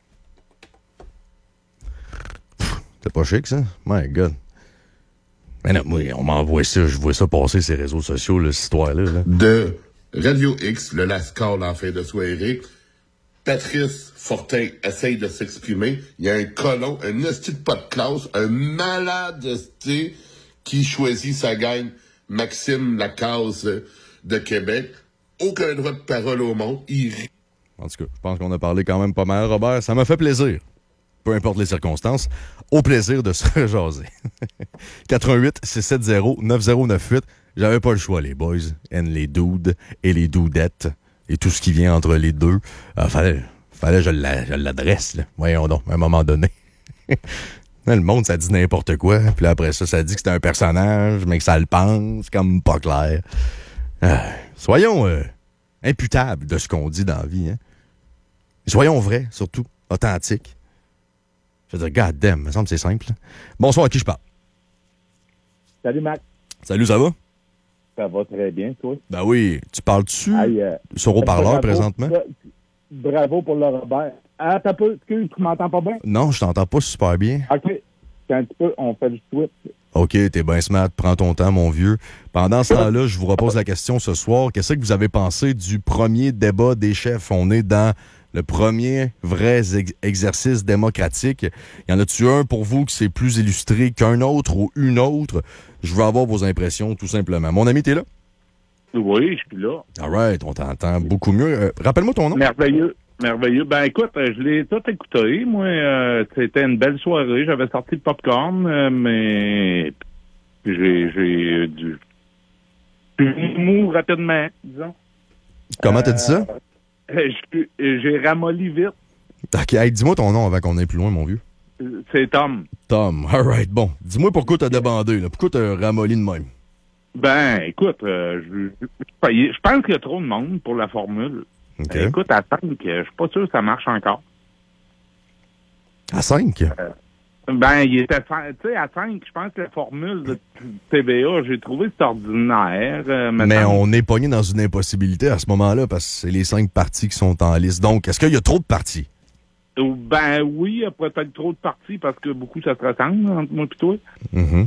Pff, C'est pas chic, ça? My God. Mais non, moi, on m'envoie ça, je vois ça passer sur les réseaux sociaux, là, cette histoire-là. Là. De Radio X, le Lascar en fin de soirée, Patrice Fortin essaye de s'exprimer. Il y a un colon, un hostie de pas de classe, un malade hostie qui choisit sa gang, Maxime Lacasse de Québec. Aucun droit de parole au monde. Il rit. En tout cas, je pense qu'on a parlé quand même pas mal, Robert. Ça m'a fait plaisir. peu importe les circonstances. Au plaisir de se rejaser. quatre un huit, six sept zéro, neuf zéro neuf huit. J'avais pas le choix, les boys, and les dudes et les dudettes et tout ce qui vient entre les deux. Euh, fallait, fallait que je la- je l'adresse, là. Voyons donc, à un moment donné. Le monde, ça dit n'importe quoi. Puis là, après ça, ça dit que c'est un personnage, mais que ça le pense, comme pas clair. Euh, soyons euh, imputables de ce qu'on dit dans la vie. Hein? Soyons vrais, surtout, authentiques. Je veux dire, god damn, il me semble que c'est simple. Hein? Bonsoir, à qui je parle? Salut, Mac. Salut, ça va? Ça va très bien, toi? Ben oui, tu parles-tu Aïe, euh, sur haut-parleur bravo, présentement? Bravo pour le Robert. Ah, t'as peu, excuse, tu m'entends pas bien? Non, je t'entends pas super bien. OK. C'est un petit peu, on fait du tweet. OK, t'es bien smart, prends ton temps, mon vieux. Pendant ce temps-là, je vous repose la question ce soir. Qu'est-ce que vous avez pensé du premier débat des chefs? On est dans le premier vrai ex- exercice démocratique. Y en a-tu un pour vous qui c'est plus illustré qu'un autre ou une autre? Je veux avoir vos impressions, tout simplement. Mon ami, t'es là? Oui, je suis là. All right, on t'entend beaucoup mieux. Euh, rappelle-moi ton nom. Merveilleux. Merveilleux. Ben écoute, euh, je l'ai tout écouté. Moi, euh, c'était une belle soirée. J'avais sorti le popcorn, euh, mais j'ai j'ai du mou rapidement, disons. Comment t'as dit ça? Euh, je- J'ai ramolli vite. OK, hey, dis-moi ton nom avant qu'on aille plus loin, mon vieux. C'est Tom. Tom, all right, bon. Dis-moi pourquoi t'as débandé, là. Pourquoi t'as ramolli de même? Ben, écoute, euh, je, je- je pense qu'il y a trop de monde pour la formule. OK. Euh, écoute, à cinq, je suis pas sûr que ça marche encore. À cinq? Ben, il était, cin- tu sais, à cinq, je pense que la formule de T V A, j'ai trouvé c'est ordinaire. euh, Mais mettons. on est pogné dans une impossibilité à ce moment-là parce que c'est les cinq parties qui sont en liste. Donc, est-ce qu'il y a trop de parties? Ou- Ben oui, il y a peut-être trop de parties parce que beaucoup ça se ressemble entre moi et toi. Mhm.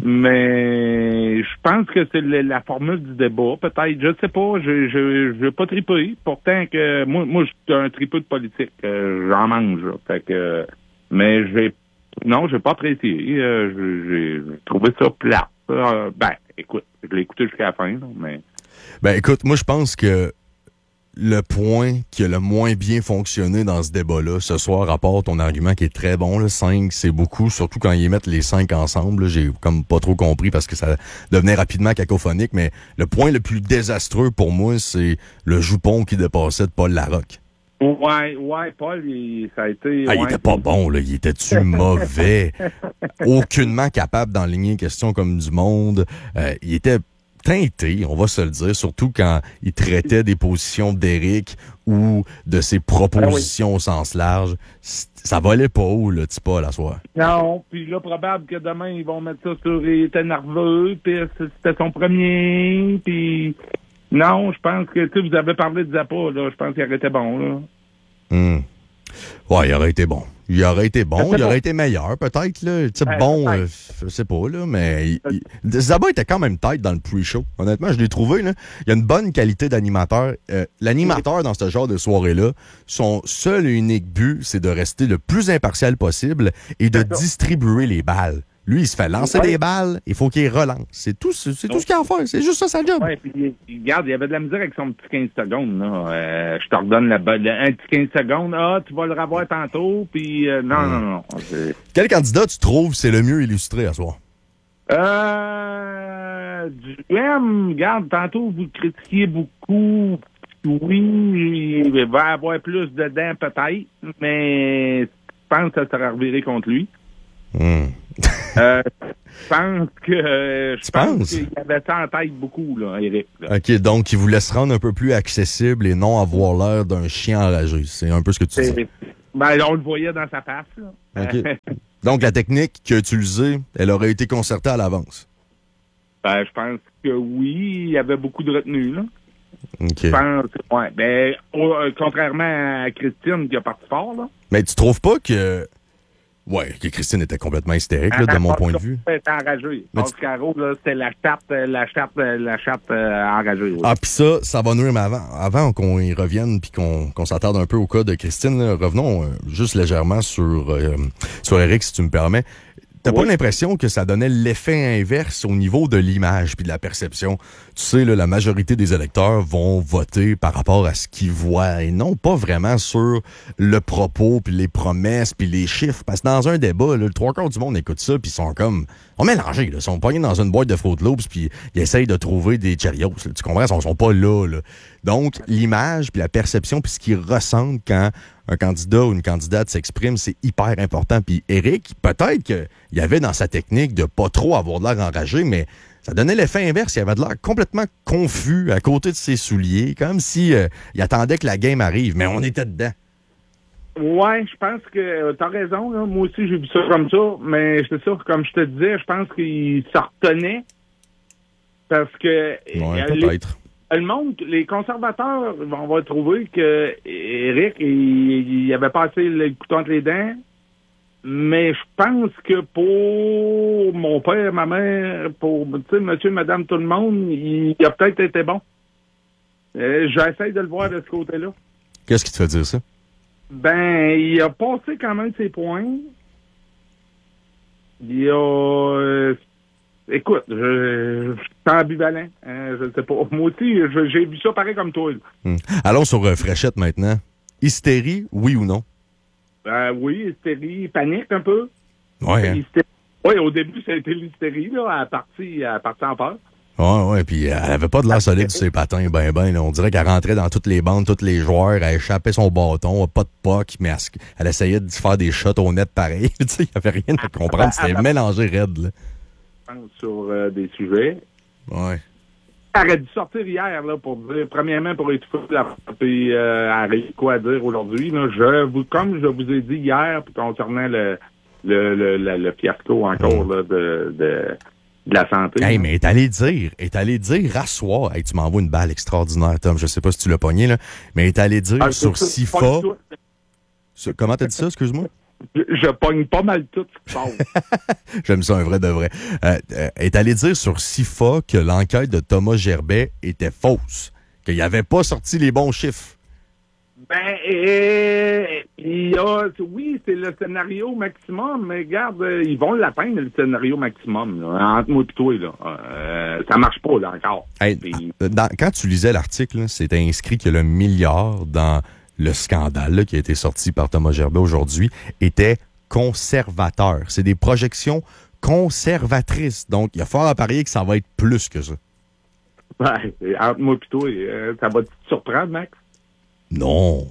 Mais je pense que c'est le- la formule du débat. Peut-être, je sais pas, je je je vais pas triper. Pourtant que moi, moi je suis un tripeux de politique. euh, J'en mange. Là. Fait que mais j'ai non, j'ai pas apprécié. Euh, j'ai j'ai trouvé ça plat. Euh, ben, écoute, je l'ai écouté jusqu'à la fin, là, mais. Ben écoute, moi je pense que le point qui a le moins bien fonctionné dans ce débat-là, ce soir, rapport ton argument qui est très bon, là, cinq, c'est beaucoup, surtout quand ils mettent les cinq ensemble, là, j'ai comme pas trop compris parce que ça devenait rapidement cacophonique, mais le point le plus désastreux pour moi, c'est le joupon qui dépassait de Paul Larocque. Ouais, ouais, Paul, il- ça a été. Ah, il ouais. était pas bon, là. Il était-tu mauvais? Aucunement capable d'enligner une question comme du monde. Euh, il était teinté, on va se le dire, surtout quand il traitait des positions d'Éric ou de ses propositions au sens large. C- Ça volait pas haut, le petit Paul, à soir. Non, puis là, probable que demain, ils vont mettre ça sur il était nerveux, puis c'était son premier, puis non, je pense que, tu sais, vous avez parlé de Zappa, là, je pense qu'il aurait été bon, là. Hum. Ouais, il aurait été bon. Il aurait été bon, il aurait été meilleur, peut-être, là. Tu sais, Ouais, bon, peut-être. euh, je sais pas, là, mais il- il- Zaba était quand même tête dans le pre-show. Honnêtement, je l'ai trouvé, là. Il y a une bonne qualité d'animateur. Euh, L'animateur dans ce genre de soirée-là, son seul et unique but, c'est de rester le plus impartial possible et de distribuer les balles. Lui, il se fait lancer Ouais. des balles, il faut qu'il relance. C'est tout, c'est c'est tout ce qu'il a à faire. C'est juste ça, sa job. Ouais, puis il- il- regarde, il y avait de la misère avec son petit quinze secondes, là. Euh, je te redonne la balle, un petit quinze secondes, ah, tu vas le revoir tantôt, puis euh, non, non, non. c'est- Quel candidat tu trouves c'est le mieux illustré à soir? Euh, du M, regarde, tantôt, vous le critiquiez beaucoup. Oui, il va y avoir plus dedans, peut-être, mais je pense que ça sera reviré contre lui. Hum. Euh, je pense que euh, je Tu pense penses? qu'il avait ça en tête beaucoup, là, Éric. là. OK, donc il voulait se rendre un peu plus accessible et non avoir l'air d'un chien enragé. C'est un peu ce que tu dis. C'est- Ben, on le voyait dans sa face, là. OK. Donc la technique qu'il a utilisée, elle aurait été concertée à l'avance. Ben, je pense que oui, il y avait beaucoup de retenue, là. OK. Je pense, ouais. Ben, au- euh, contrairement à Christine qui a parti fort, là. Mais tu trouves pas que... Ouais, que Christine était complètement hystérique, là, de mon point de vue. Elle était enragée. Mais Paul tu- Caro, là, c'était la chatte, euh, la chatte, euh, la chatte euh, enragée. oui. Ah, puis ça, ça va nuire, mais avant, avant qu'on y revienne puis qu'on qu'on s'attarde un peu au cas de Christine, là, revenons euh, juste légèrement sur, euh, sur Éric, si tu me permets. t'as Oui. pas l'impression que ça donnait l'effet inverse au niveau de l'image puis de la perception? Tu sais, là, la majorité des électeurs vont voter par rapport à ce qu'ils voient et non pas vraiment sur le propos puis les promesses puis les chiffres. Parce que dans un débat, là, le trois quarts du monde écoute ça puis ils sont comme... On mélangés, là. Ils sont pognés dans une boîte de Fruit Loops puis ils essayent de trouver des Cheerios. Là. Tu comprends? Ils sont, sont pas là, là. Donc, l'image puis la perception puis ce qu'ils ressentent quand un candidat ou une candidate s'exprime, c'est hyper important. Puis Éric, peut-être qu'il y avait dans sa technique de pas trop avoir de l'air enragé, mais ça donnait l'effet inverse. Il avait de l'air complètement confus à côté de ses souliers, comme si euh, il attendait que la game arrive, mais on était dedans. Ouais, je pense que euh, t'as raison. Là. Moi aussi, j'ai vu ça comme ça. Mais c'est ça, comme je te disais, je pense qu'il s'en retenait. Parce que Ouais, euh, les- peut-être. le monde, les conservateurs vont va trouver que Éric, il, il avait passé le couteau entre les dents. Mais je pense que pour mon père, ma mère, pour tu sais, monsieur, madame, tout le monde, il, il a peut-être été bon. Euh, J'essaie de le voir de ce côté-là. Qu'est-ce qui te fait dire ça? Ben, il a passé quand même ses points. Il a... euh, écoute, je, je suis ambivalent. Hein, je ne sais pas. Moi aussi, je- j'ai vu ça pareil comme toi. là. Hmm. Allons sur euh, Fréchette maintenant. Hystérie, oui ou non? Ben oui, hystérie, panique un peu. Ouais, hein? Hystérie. Oui, au début, ça a été l'hystérie, là, à partir, à partir en peur. Ouais, ouais, puis elle avait pas de l'air solide sur ses patins, ben, ben, là. On dirait qu'elle rentrait dans toutes les bandes, tous les joueurs, elle échappait son bâton, pas de puck, mais elle, se- elle essayait de faire des shots au net pareil. Tu sais, il y avait rien à comprendre, c'était mélangé raide, là. Je pense sur euh, des sujets. Ouais. Elle aurait dû sortir hier, là, pour dire, premièrement, pour étouffer la puis euh, elle aurait eu quoi à dire aujourd'hui, là. Je vous, comme je vous ai dit hier, puis concernant le, le, le, le, le fiasco encore, là, de, de, de la santé. Hey, là. mais est allé dire, est allé dire à soir, hey, tu m'envoies une balle extraordinaire, Tom, je sais pas si tu l'as pogné, là, mais est allé dire Ah, sur c'est- c'est pas Sifa, du tout. sur- comment t'as dit ça, excuse-moi? Je, je pogne pas mal tout ce qui passe. J'aime ça, un vrai de vrai. Euh, euh, est allé dire sur Sifa que l'enquête de Thomas Gerbet était fausse, qu'il avait pas sorti les bons chiffres. Ben, euh, il y a, oui, c'est le scénario maximum, mais regarde, euh, ils vont l'atteindre, le scénario maximum, là, entre moi et toi, là. Euh, ça marche pas, là, encore. Hey, Puis- dans- quand tu lisais l'article, là, c'était inscrit que le milliard dans le scandale là, qui a été sorti par Thomas Gerbet aujourd'hui était conservateur. C'est des projections conservatrices. Donc, il y a fort à parier que ça va être plus que ça. Ouais, entre moi et toi, euh, ça va te surprendre, Max? Non.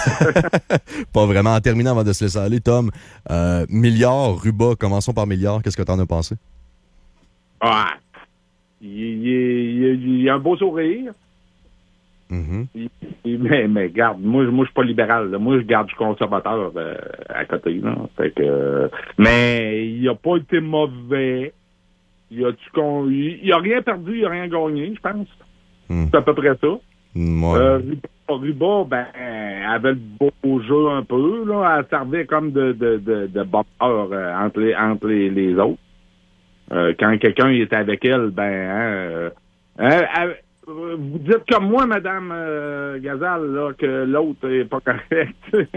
Pas vraiment. En terminant, avant de se laisser aller, Tom, euh, milliard, Ruba, commençons par milliard. Qu'est-ce que t'en as pensé? Ah, il, il, il, il a un beau sourire. Mm-hmm. Il- il- mais, mais garde, moi, moi je suis pas libéral. Là. Moi, je garde, je suis conservateur euh, à côté. Là. Fait que, euh, mais il a pas été mauvais. Il a, tu, con, il, il a rien perdu, il a rien gagné, je pense. Mm. C'est à peu près ça. Ouais. Euh, Ruba, Ruba, ben, elle avait le beau jeu un peu. Là. Elle servait comme de, de, de, de boxeur euh, entre, les, entre les, les autres. Euh, quand quelqu'un était avec elle, ben, hein, euh, hein, elle- vous dites comme moi, Madame euh, Gazal, là, que l'autre est pas correct.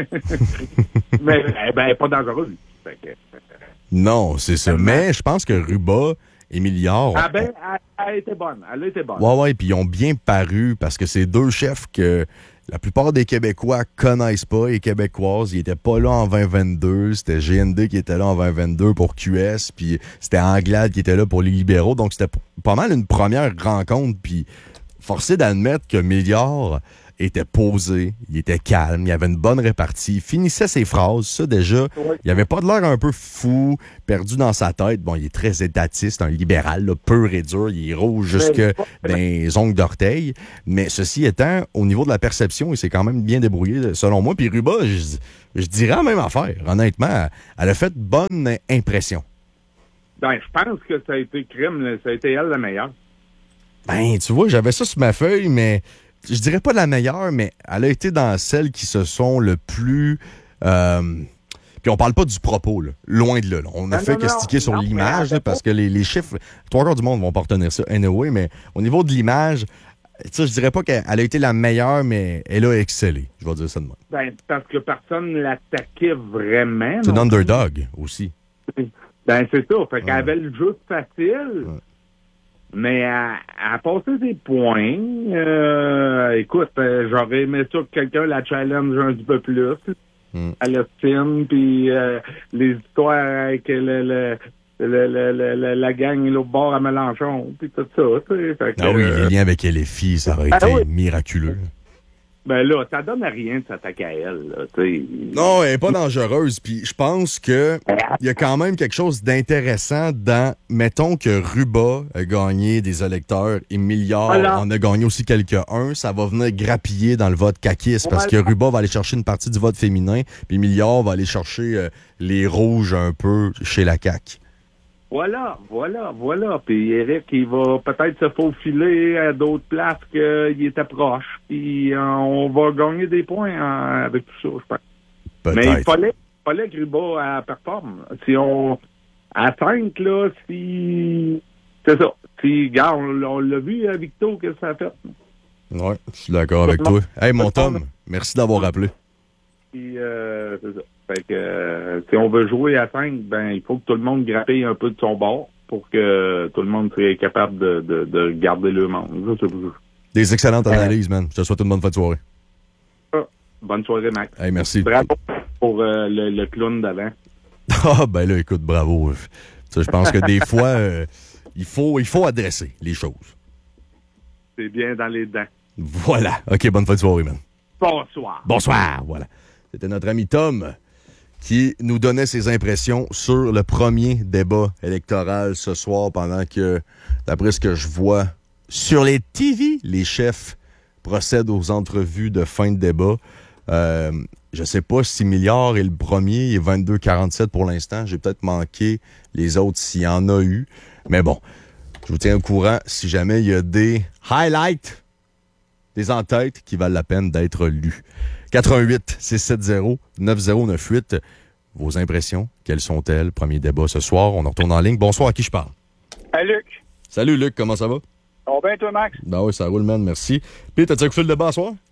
Mais eh ben, elle est pas dangereuse. Fait que, Non, c'est ça. Mais je pense que Ruba et Milliard... ah ben, elle, elle a été bonne. Elle a été bonne. Ouais, ouais, puis ils ont bien paru parce que c'est deux chefs que la plupart des Québécois connaissent pas et Québécoises. Ils étaient pas là en vingt vingt-deux. C'était G N D qui était là en vingt vingt-deux pour Q S, puis c'était Anglade qui était là pour les libéraux. Donc c'était p- pas mal une première rencontre, puis forcé d'admettre que Milliard était posé, il était calme, il avait une bonne répartie, il finissait ses phrases, ça déjà, Ouais. il avait pas de l'air un peu fou, perdu dans sa tête. Bon, il est très étatiste, un libéral, là, pur et dur, il est rouge jusque Mais- dans les ongles d'orteil. Mais ceci étant, au niveau de la perception, il s'est quand même bien débrouillé, selon moi. Puis Ruba, je, je dirais la même affaire. Honnêtement, elle a fait bonne impression. Ben, je pense que ça a été crime, là. Ça a été elle la meilleure. Ben, tu vois, j'avais ça sur ma feuille, mais je dirais pas la meilleure, mais elle a été dans celles qui se sont le plus... Euh, puis on parle pas du propos, là. Loin de là. là. On a Non, fait non, que non, sticker sur non, mais l'image, elle là, fait parce pas- que les, les chiffres... Trois quarts du monde vont pas retenir ça anyway, mais au niveau de l'image, tu sais, je dirais pas qu'elle elle a été la meilleure, mais elle a excellé. Je vais dire ça de moi. Ben, parce que personne ne l'attaquait vraiment. C'est une non plus. underdog aussi. Ben, c'est ça. Fait qu'elle avait le jeu facile, Ouais. mais elle, elle a passé des points. Euh, écoute, euh, j'aurais aimé ça que quelqu'un la challenge un petit peu plus. Mm. Palestine, puis euh, les histoires avec le, le, le, le, le, le- la gang l'autre bord à Mélenchon, puis tout ça. Tu sais. Fait que, Ah oui, euh, les liens avec L F I, ça aurait Ah été oui. miraculeux. ben là, ça donne à rien de s'attaquer à elle. Là, tu sais. Non, elle est pas dangereuse. Puis je pense que il y a quand même quelque chose d'intéressant dans, mettons que Ruba a gagné des électeurs et Milliard Voilà. en a gagné aussi quelques-uns, ça va venir grappiller dans le vote caquiste parce que Voilà. Ruba va aller chercher une partie du vote féminin, puis Milliard va aller chercher euh, les rouges un peu chez la C A Q. Voilà, voilà, voilà. Puis Eric, il va peut-être se faufiler à d'autres places qu'il était proche. Puis euh, on va gagner des points euh, avec tout ça, je pense. Peut-être. Mais il fallait, fallait que Ruba elle performe. Si on... À cinq, là, si... C'est ça. Si, regarde, on, on l'a vu à Victo, qu'est-ce que ça a fait. Ouais, je suis d'accord avec toi. Hey, mon Tom, merci d'avoir appelé. Puis, euh, c'est ça. Fait que, euh, si on veut jouer à cinq, ben, il faut que tout le monde grappille un peu de son bord pour que tout le monde soit capable de, de, de garder le monde. Ça, c'est- Des excellentes analyses, man. Je te souhaite une bonne fin de soirée. Bonne soirée, Max. Hey, merci. Bravo pour euh, le, le clown d'avant. Ah, ben là, écoute, bravo. Tu sais, je pense que des fois, euh, il faut, il faut adresser les choses. C'est bien dans les dents. Voilà. OK, bonne fin de soirée, man. Bonsoir. Bonsoir. Voilà. C'était notre ami Tom qui nous donnait ses impressions sur le premier débat électoral ce soir pendant que, d'après ce que je vois sur les T V, les chefs procèdent aux entrevues de fin de débat. Euh, je sais pas si Milliard est le premier, il est vingt-deux quarante-sept pour l'instant. J'ai peut-être manqué les autres s'il y en a eu. Mais bon, je vous tiens au courant si jamais il y a des highlights, des en-têtes qui valent la peine d'être lus. quatre un huit six sept zéro neuf zéro neuf huit. Vos impressions, quelles sont-elles? Premier débat ce soir. On en retourne en ligne. Bonsoir, à qui je parle? Hey Luc, Salut Luc, comment ça va? ça va bien toi Max? Ben oui, ça roule, man, merci. Puis, t'as-tu écouté le débat ce soir?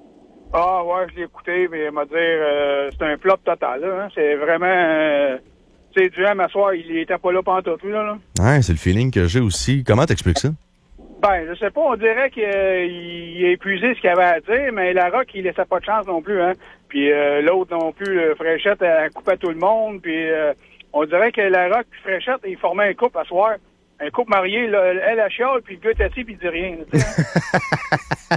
Ah ouais, je l'ai écouté, mais m'a dire euh, c'est un flop total, là, hein. C'est vraiment euh, tu sais, Duhem à soir, il était pas là pantoute, lui, là, là. Ouais, c'est le feeling que j'ai aussi. Comment t'expliques ça? Ben, je sais pas, on dirait qu'il euh, a épuisé ce qu'il avait à dire, mais la Rock, il laissait pas de chance non plus, hein. Puis euh, l'autre non plus, le Fréchette, a coupé tout le monde, puis euh, on dirait que la Rock et Fréchette, ils formaient un couple à soir. Un couple marié, là, elle a chiale, puis le gars est assis, puis il dit rien, tu sais, hein.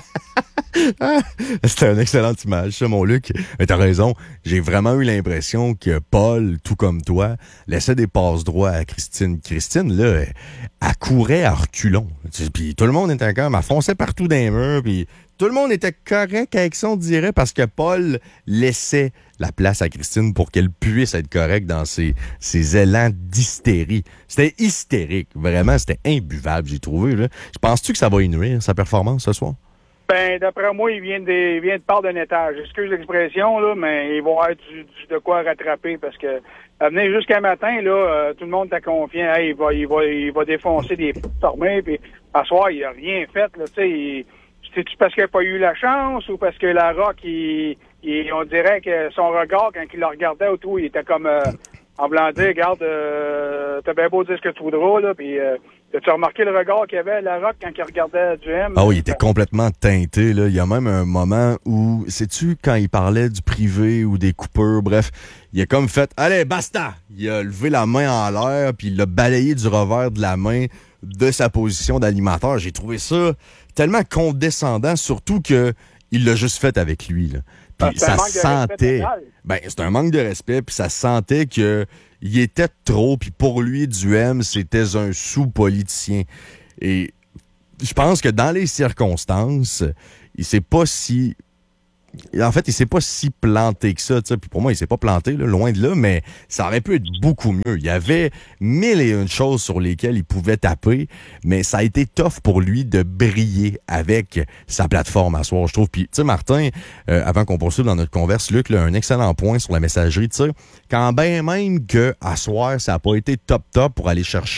C'était une excellente image, ça, mon Luc. Mais t'as raison. J'ai vraiment eu l'impression que Paul, tout comme toi, laissait des passes droits à Christine. Christine, là, elle, elle courait à reculons. Puis tout le monde était comme, elle fonçait partout dans les murs, puis tout le monde était correct avec ça, on dirait, parce que Paul laissait la place à Christine pour qu'elle puisse être correcte dans ses, ses élans d'hystérie. C'était hystérique. Vraiment, c'était imbuvable, j'ai trouvé. Là. Penses-tu que ça va y nuire, sa performance, ce soir? Ben, d'après moi, il vient de, il vient de part d'un étage. Excuse l'expression, là, mais ils vont avoir du, du- de quoi rattraper parce que, à venir jusqu'à matin, là, euh, tout le monde t'a confiant. Hey, il va, il va, il va défoncer des formés, puis à soir, il a rien fait, là, tu sais. il- C'est-tu parce qu'il n'a pas eu la chance ou parce que la Rock, il, il- on dirait que son regard, quand il le regardait autour, il était comme, euh, en blanc dire, regarde, euh, t'as bien beau dire ce que tu voudras, là, puis euh, as-tu remarqué le regard qu'il y avait, la Rock, quand il regardait Duhem? Ah oui, il était complètement teinté. Là. Il y a même un moment où, sais-tu, quand il parlait du privé ou des coupeurs, bref, il a comme fait « Allez, basta! » Il a levé la main en l'air, puis il l'a balayé du revers de la main de sa position d'animateur. J'ai trouvé ça tellement condescendant, surtout que il l'a juste fait avec lui. Là. Puis Ah, c'est un ça manque de respect sentait... total. Ben, c'est un manque de respect, puis ça sentait que il était trop, puis pour lui, Duhem, c'était un sous-politicien. Et je pense que dans les circonstances, il s'est pas si... En fait, il s'est pas si planté que ça, tu sais. Puis pour moi, il s'est pas planté, là, loin de là, mais ça aurait pu être beaucoup mieux. Il y avait mille et une choses sur lesquelles il pouvait taper, mais ça a été tough pour lui de briller avec sa plateforme à soir, je trouve. Puis, tu sais, Martin, euh, avant qu'on poursuive dans notre converse, Luc, là, un excellent point sur la messagerie, tu sais. Quand bien même que à soir, ça n'a pas été top-top pour aller chercher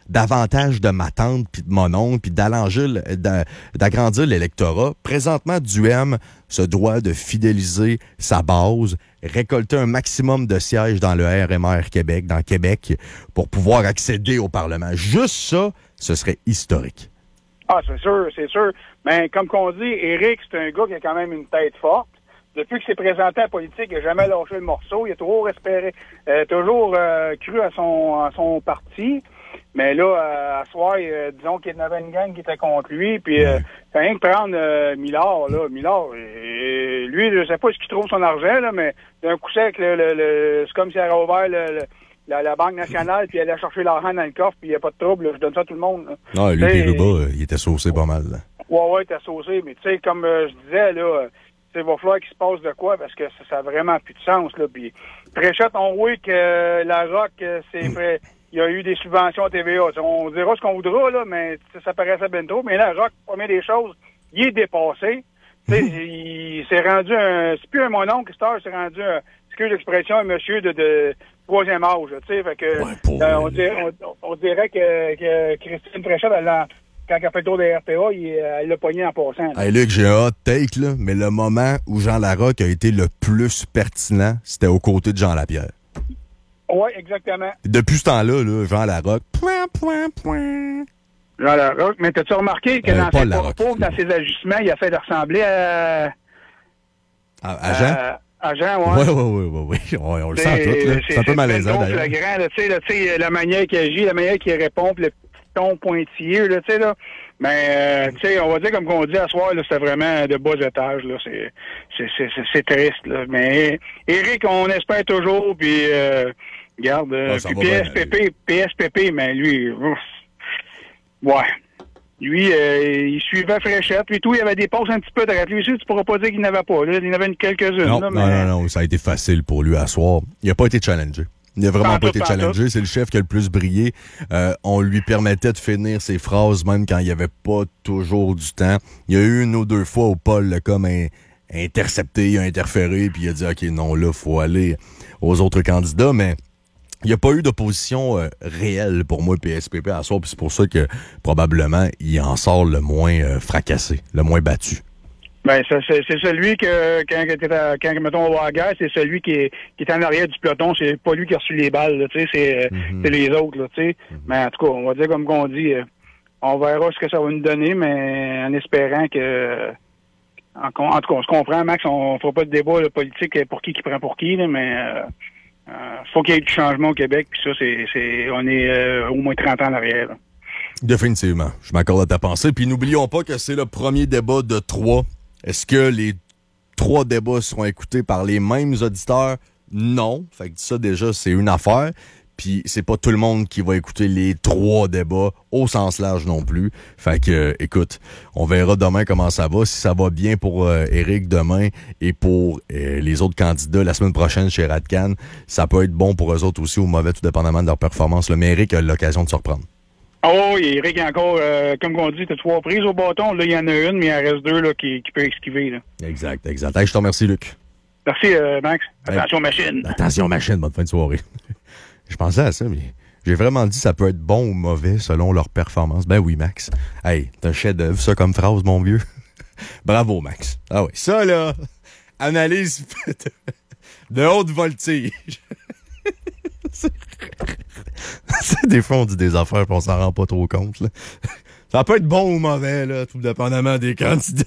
davantage de ma tante puis de mon oncle, puis d'allonger, d'agrandir l'électorat. Présentement, Duhem se doit de fidéliser sa base, récolter un maximum de sièges dans le R M R Québec, dans Québec, pour pouvoir accéder au Parlement. Juste ça, ce serait historique. Ah, c'est sûr, c'est sûr. Mais comme qu'on dit, Éric, c'est un gars qui a quand même une tête forte. Depuis qu'il s'est présenté à la politique, il n'a jamais lâché le morceau. Il a toujours espéré, euh, toujours euh, cru à son à son parti. Mais là, euh, à soir, euh, disons qu'il y avait une gang qui était contre lui. Puis, euh, c'est rien que prendre euh, Millard, là. Millard, euh, lui, je sais pas ce qu'il trouve son argent, là, mais d'un coup sec, le, le, le, c'est comme s'il avait ouvert le, le, la, la Banque nationale, puis il allait chercher l'argent dans le coffre, puis il n'y a pas de trouble. Là, je donne ça à tout le monde. Là. Ah, lui, puis Ruba, il était saucé pas mal. Là. Ouais, ouais, il était saucé. Mais tu sais, comme euh, je disais, là... il va falloir qu'il se passe de quoi parce que ça n'a vraiment plus de sens. Là. Puis, Fréchette, on voit que euh, la Rock, euh, c'est vrai, il y a eu des subventions à T V A. On dira ce qu'on voudra, là, mais ça paraissait bien trop. Mais la Rock, première des choses, il est dépassé. il, il s'est rendu un... C'est plus un mononcle, Star, c'est rendu un... Excuse l'expression, un monsieur de, de troisième âge. Tu sais, fait que... Ouais, pour... euh, on, dirait, on, on dirait que, que Christine Fréchette, elle l'a... Quand elle a fait le tour des R T A, il, elle l'a pogné en passant. Hey Luc, j'ai un hot take, là, mais le moment où Jean Larocque a été le plus pertinent, c'était aux côtés de Jean Lapierre. Oui, exactement. Depuis ce temps-là, là, Jean Larocque, point, point, point. Jean Larocque, mais t'as-tu remarqué que euh, dans ses propos, dans ses ajustements, il a fait de ressembler à... À, à Jean? À, à Jean, oui. Oui, oui, oui, oui, oui. On le sent tout, là. C'est un peu malaisant, d'ailleurs. Le grand, tu sais, la manière qu'il agit, la manière qu'il répond, puis le ton pointilleux, là, tu sais, là. Mais, euh, tu sais, on va dire, comme qu'on dit à soir, là, c'était vraiment de bas étages, là. C'est, c'est, c'est, c'est, c'est triste, là. Mais, Éric, on espère toujours, puis, euh, regarde, euh, puis P S P P, P S P P, mais lui, ouf, ouais. Lui, euh, il suivait Fréchette, puis tout, il y avait des pauses un petit peu de rate. Lui aussi, tu pourras pas dire qu'il n'avait pas, là. Il y en avait quelques-unes, non, là, non, mais... non, non, ça a été facile pour lui à soir. Il n'a pas été challengé. Il n'a vraiment pas été challengé. C'est le chef qui a le plus brillé. Euh, on lui permettait de finir ses phrases même quand il n'y avait pas toujours du temps. Il y a eu une ou deux fois où Paul l'a comme un, intercepté, il a interféré, puis il a dit « OK, non, là, il faut aller aux autres candidats. » Mais il n'y a pas eu d'opposition euh, réelle pour moi, P S P P, à soir. Puis c'est pour ça que probablement il en sort le moins euh, fracassé, le moins battu. Ben, c'est, c'est celui que, quand, quand, quand mettons, on va à la guerre, c'est celui qui est, qui est en arrière du peloton. C'est pas lui qui a reçu les balles, tu sais, c'est, mm-hmm. c'est les autres, tu sais. Mm-hmm. Mais en tout cas, on va dire comme qu'on dit, euh, on verra ce que ça va nous donner, mais en espérant que, en, en tout cas, on se comprend, Max, on ne fera pas de débat là, politique pour qui qui prend pour qui, là, mais euh, euh, faut qu'il y ait du changement au Québec, puis ça, c'est, c'est, on est euh, au moins trente ans en arrière, là. Définitivement. Je m'accorde à ta pensée. Puis n'oublions pas que c'est le premier débat de trois. Est-ce que les trois débats seront écoutés par les mêmes auditeurs? Non. Fait que ça, déjà, c'est une affaire. Puis c'est pas tout le monde qui va écouter les trois débats au sens large non plus. Fait que, euh, écoute, on verra demain comment ça va. Si ça va bien pour euh, Éric demain et pour euh, les autres candidats la semaine prochaine chez Radcan, ça peut être bon pour eux autres aussi ou mauvais, tout dépendamment de leur performance. Mais Éric a l'occasion de se reprendre. Oh, Éric, encore, euh, comme on dit, t'as trois prises au bâton. Là, il y en a une, mais il en reste deux là, qui, qui peut esquiver. Là. Exact, exact. Hey, je te remercie, Luc. Merci, euh, Max. Attention, hey, machine. Attention, machine. Bonne fin de soirée. Je pensais à ça, mais j'ai vraiment dit que ça peut être bon ou mauvais selon leur performance. Ben oui, Max. Hey, t'as un chef-d'œuvre, ça, comme phrase, mon vieux. Bravo, Max. Ah oui, ça, là, analyse de haute voltige. C'est... Des fois, on dit des affaires et on s'en rend pas trop compte. Là. Ça peut être bon ou mauvais, là, tout dépendamment des candidats.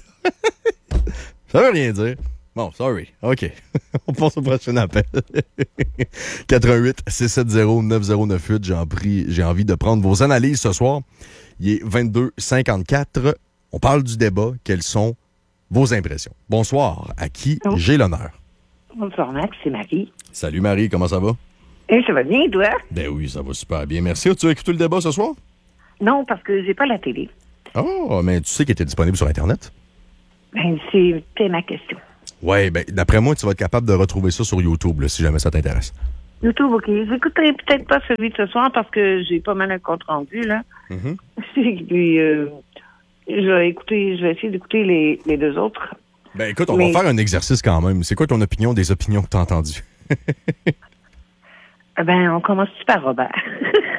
Ça veut rien dire. Bon, sorry. OK. On passe au prochain appel. quatre un huit, six sept zéro, neuf zéro neuf huit. J'ai, pris, j'ai envie de prendre vos analyses ce soir. Il est vingt-deux cinquante-quatre. On parle du débat. Quelles sont vos impressions? Bonsoir. À qui oh. j'ai l'honneur? Bonsoir, Max. C'est Marie. Salut, Marie. Comment ça va? Eh, ça va bien, toi? Ben oui, ça va super bien. Merci. Tu as écouté le débat ce soir? Non, parce que j'ai pas la télé. Oh, mais tu sais qu'il était disponible sur Internet? Ben, c'était ma question. Oui, ben, d'après moi, tu vas être capable de retrouver ça sur YouTube, là, si jamais ça t'intéresse. YouTube, OK. J'écouterai peut-être pas celui de ce soir parce que j'ai pas mal un compte rendu, là. Mm-hmm. Puis, euh, je vais écouter, je vais essayer d'écouter les, les deux autres. Ben, écoute, on mais... va faire un exercice quand même. C'est quoi ton opinion des opinions que tu as entendues? Ben, on commence par Robert.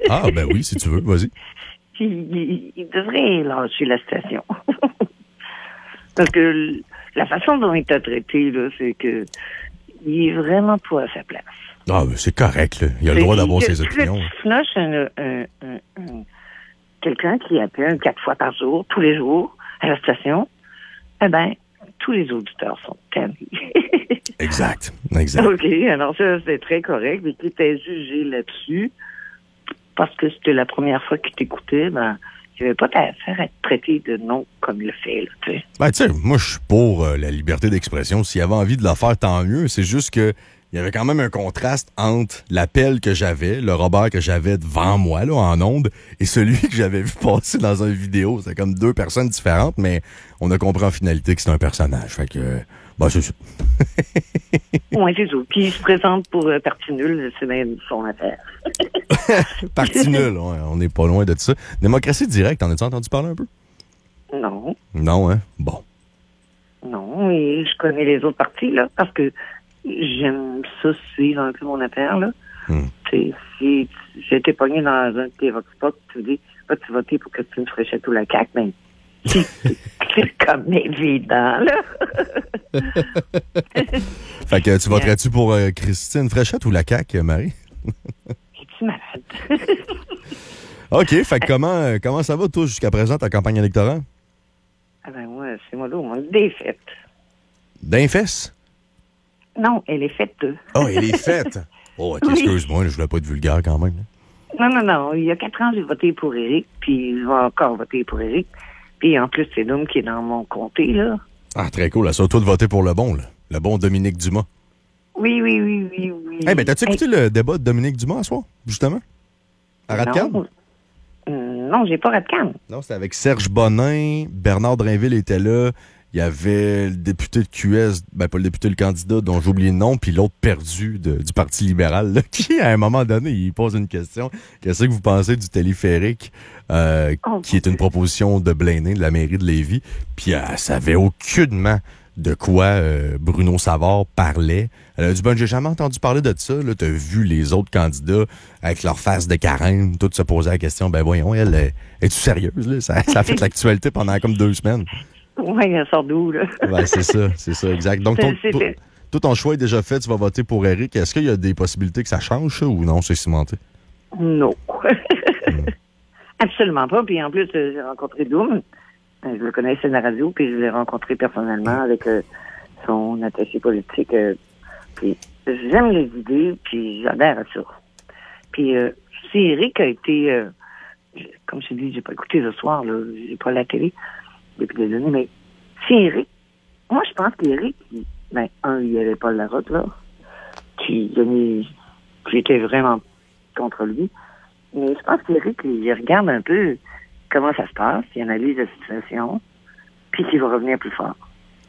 Ah, ben oui, si tu veux, vas-y. Il, il, il devrait lâcher la station. Parce que la façon dont il t'a traité, là, c'est que il est vraiment pas à sa place. Ah, ben c'est correct, là. Il a le droit d'avoir ses opinions. Tu flushes un, un, un, un, quelqu'un qui appelle quatre fois par jour, tous les jours, à la station, eh bien, tous les auditeurs sont tannés. Exact, exact. OK, alors ça, c'est très correct, mais qui t'a jugé là-dessus, parce que c'était la première fois qu'il t'écoutait, ben, il n'y avait pas affaire à être traité de nom comme il le fait, là, tu sais. Ben, tu sais, moi, je suis pour euh, la liberté d'expression. S'il avait envie de la faire, tant mieux. C'est juste que il y avait quand même un contraste entre l'appel que j'avais, le Robert que j'avais devant moi, là, en ondes, et celui que j'avais vu passer dans une vidéo. C'est comme deux personnes différentes, mais on a compris en finalité que c'est un personnage. Fait que, ben, c'est ça. Oui, c'est ça. Puis il se présente pour euh, parti nul, c'est même son affaire. Parti nul, ouais, on n'est pas loin de ça. Démocratie directe, en as-tu entendu parler un peu? Non. Non, hein? Bon. Non, et je connais les autres partis, là, parce que j'aime ça suivre un peu mon affaire, là. Hmm. Si j'ai été pogné dans un de tes vox pop, tu dis, vas-tu voter pour Christine Fréchette ou la C A Q? Mais c'est comme évident, là. Fait que tu voterais-tu pour euh, Christine Fréchette ou la C A Q, Marie? Es-tu malade? OK, fait que comment, euh, comment ça va, toi, jusqu'à présent, ta campagne électorale? Ah ben moi, c'est moi là, on des fêtes. D'un fesse? Non, elle est faite. Oh, elle est faite! Oh, OK, excuse-moi, je voulais pas être vulgaire quand même. Non, non, non. Il y a quatre ans, j'ai voté pour Éric, puis je vais encore voter pour Éric. Puis en plus, c'est l'homme qui est dans mon comté, là. Ah, très cool. Surtout de voter pour le bon, là. Le bon Dominique Dumas. Oui, oui, oui, oui, oui. Eh hey, ben, t'as-tu écouté hey. le débat de Dominique Dumas ce soir, justement? À Radcan? Non, euh, non j'ai pas Radcan. Non, c'était avec Serge Bonin, Bernard Drainville était là. Il y avait le député de Q S, ben pas le député, le candidat dont j'ai oublié le nom, puis l'autre perdu de, du Parti libéral, là, qui, à un moment donné, il pose une question. Qu'est-ce que vous pensez du téléphérique, euh, oh, qui est une proposition de Blaney, de la mairie de Lévis? Puis elle savait aucunement de quoi euh, Bruno Savard parlait. Elle a dit, ben, j'ai jamais entendu parler de ça. Là, t'as vu les autres candidats avec leur face de carême, tout se poser la question, ben voyons, elle, est, es-tu sérieuse? Là? Ça, ça a fait l'actualité pendant comme deux semaines. Oui, elle sort d'où, là? Ben, c'est ça, c'est ça, exact. Donc, ton, tout, tout ton choix est déjà fait, tu vas voter pour Éric. Est-ce qu'il y a des possibilités que ça change, ça, ou non, c'est cimenté? Non. hmm. Absolument pas. Puis en plus, j'ai rencontré Doom. Je le connaissais de la radio, puis je l'ai rencontré personnellement avec euh, son attaché politique. Euh, puis j'aime les idées, puis j'adhère à ça. Puis euh, si Éric a été, euh, comme je t'ai dit, j'ai pas écouté ce soir, là, j'ai pas la télé depuis des années, mais si Éric, moi je pense qu'Éric, ben, un, il n'y avait pas la route, là, qui, qui était vraiment contre lui, mais je pense qu'Éric, il regarde un peu comment ça se passe, il analyse la situation, puis qu'il va revenir plus fort.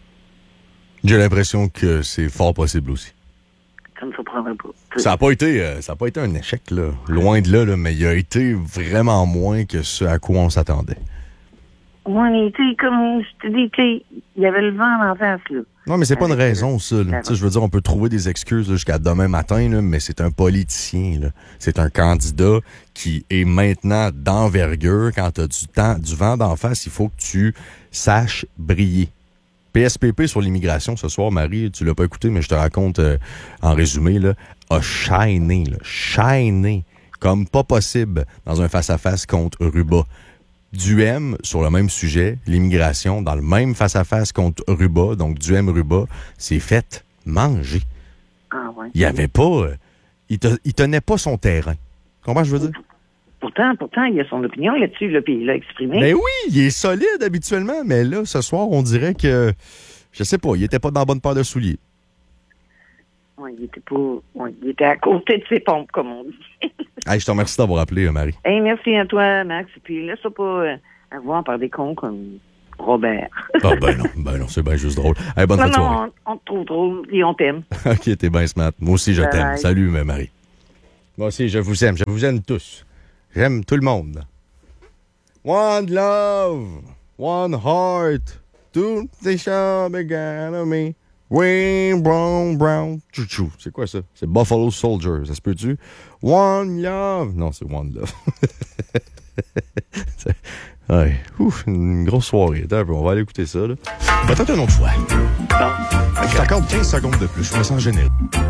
J'ai l'impression que c'est fort possible aussi. Ça me surprendrait pas. Ça n'a pas été, euh, ça a pas été un échec, là, loin de là, là, mais il a été vraiment moins que ce à quoi on s'attendait. Oui, mais tu sais, comme je te dis, tu sais, il y avait le vent en face, là. Non, mais c'est pas une raison, ça. Je veux dire, on peut trouver des excuses là, jusqu'à demain matin, là, mais c'est un politicien. Là. C'est un candidat qui est maintenant d'envergure. Quand tu as du temps, du vent d'en face, il faut que tu saches briller. P S P P sur l'immigration ce soir, Marie, tu l'as pas écouté, mais je te raconte euh, en résumé, là, a shiné, là, shiné, comme pas possible dans un face-à-face contre Ruba. Duhem, sur le même sujet, l'immigration, dans le même face-à-face contre Ruba, donc Duhem-Ruba, c'est fait manger. Ah ouais. Il y avait pas... Euh, il, te, il tenait pas son terrain. Comment je veux dire? Pourtant, pourtant, il a son opinion là-dessus, là, puis il l'a exprimé. Mais oui, il est solide habituellement, mais là, ce soir, on dirait que... Je sais pas, il était pas dans la bonne paire de souliers. Oui, il était pas... Ouais, il était à côté de ses pompes, comme on dit. Hey, je te remercie d'avoir appelé, Marie. Hey, merci à toi, Max. Puis laisse-toi pas euh, avoir par des cons comme Robert. Ah ben non, ben non, c'est bien juste drôle. Hey, bonne non, fin de non, on, on te trouve drôle et on t'aime. OK, t'es bien smart. Moi aussi, je Bye t'aime. bye. Salut, Marie. Moi aussi, je vous aime. Je vous aime tous. J'aime tout le monde. One love, one heart, tout the show began on me. Oui, brown, brown, chouchou. C'est quoi ça? C'est Buffalo Soldier. Ça se peut-tu? One Love. Non, c'est One Love. Ouais. Ouf, une grosse soirée. Attends, on va aller écouter ça, là. Peut-être une autre fois. Je t'accorde quinze secondes de plus. Je me sens généreux.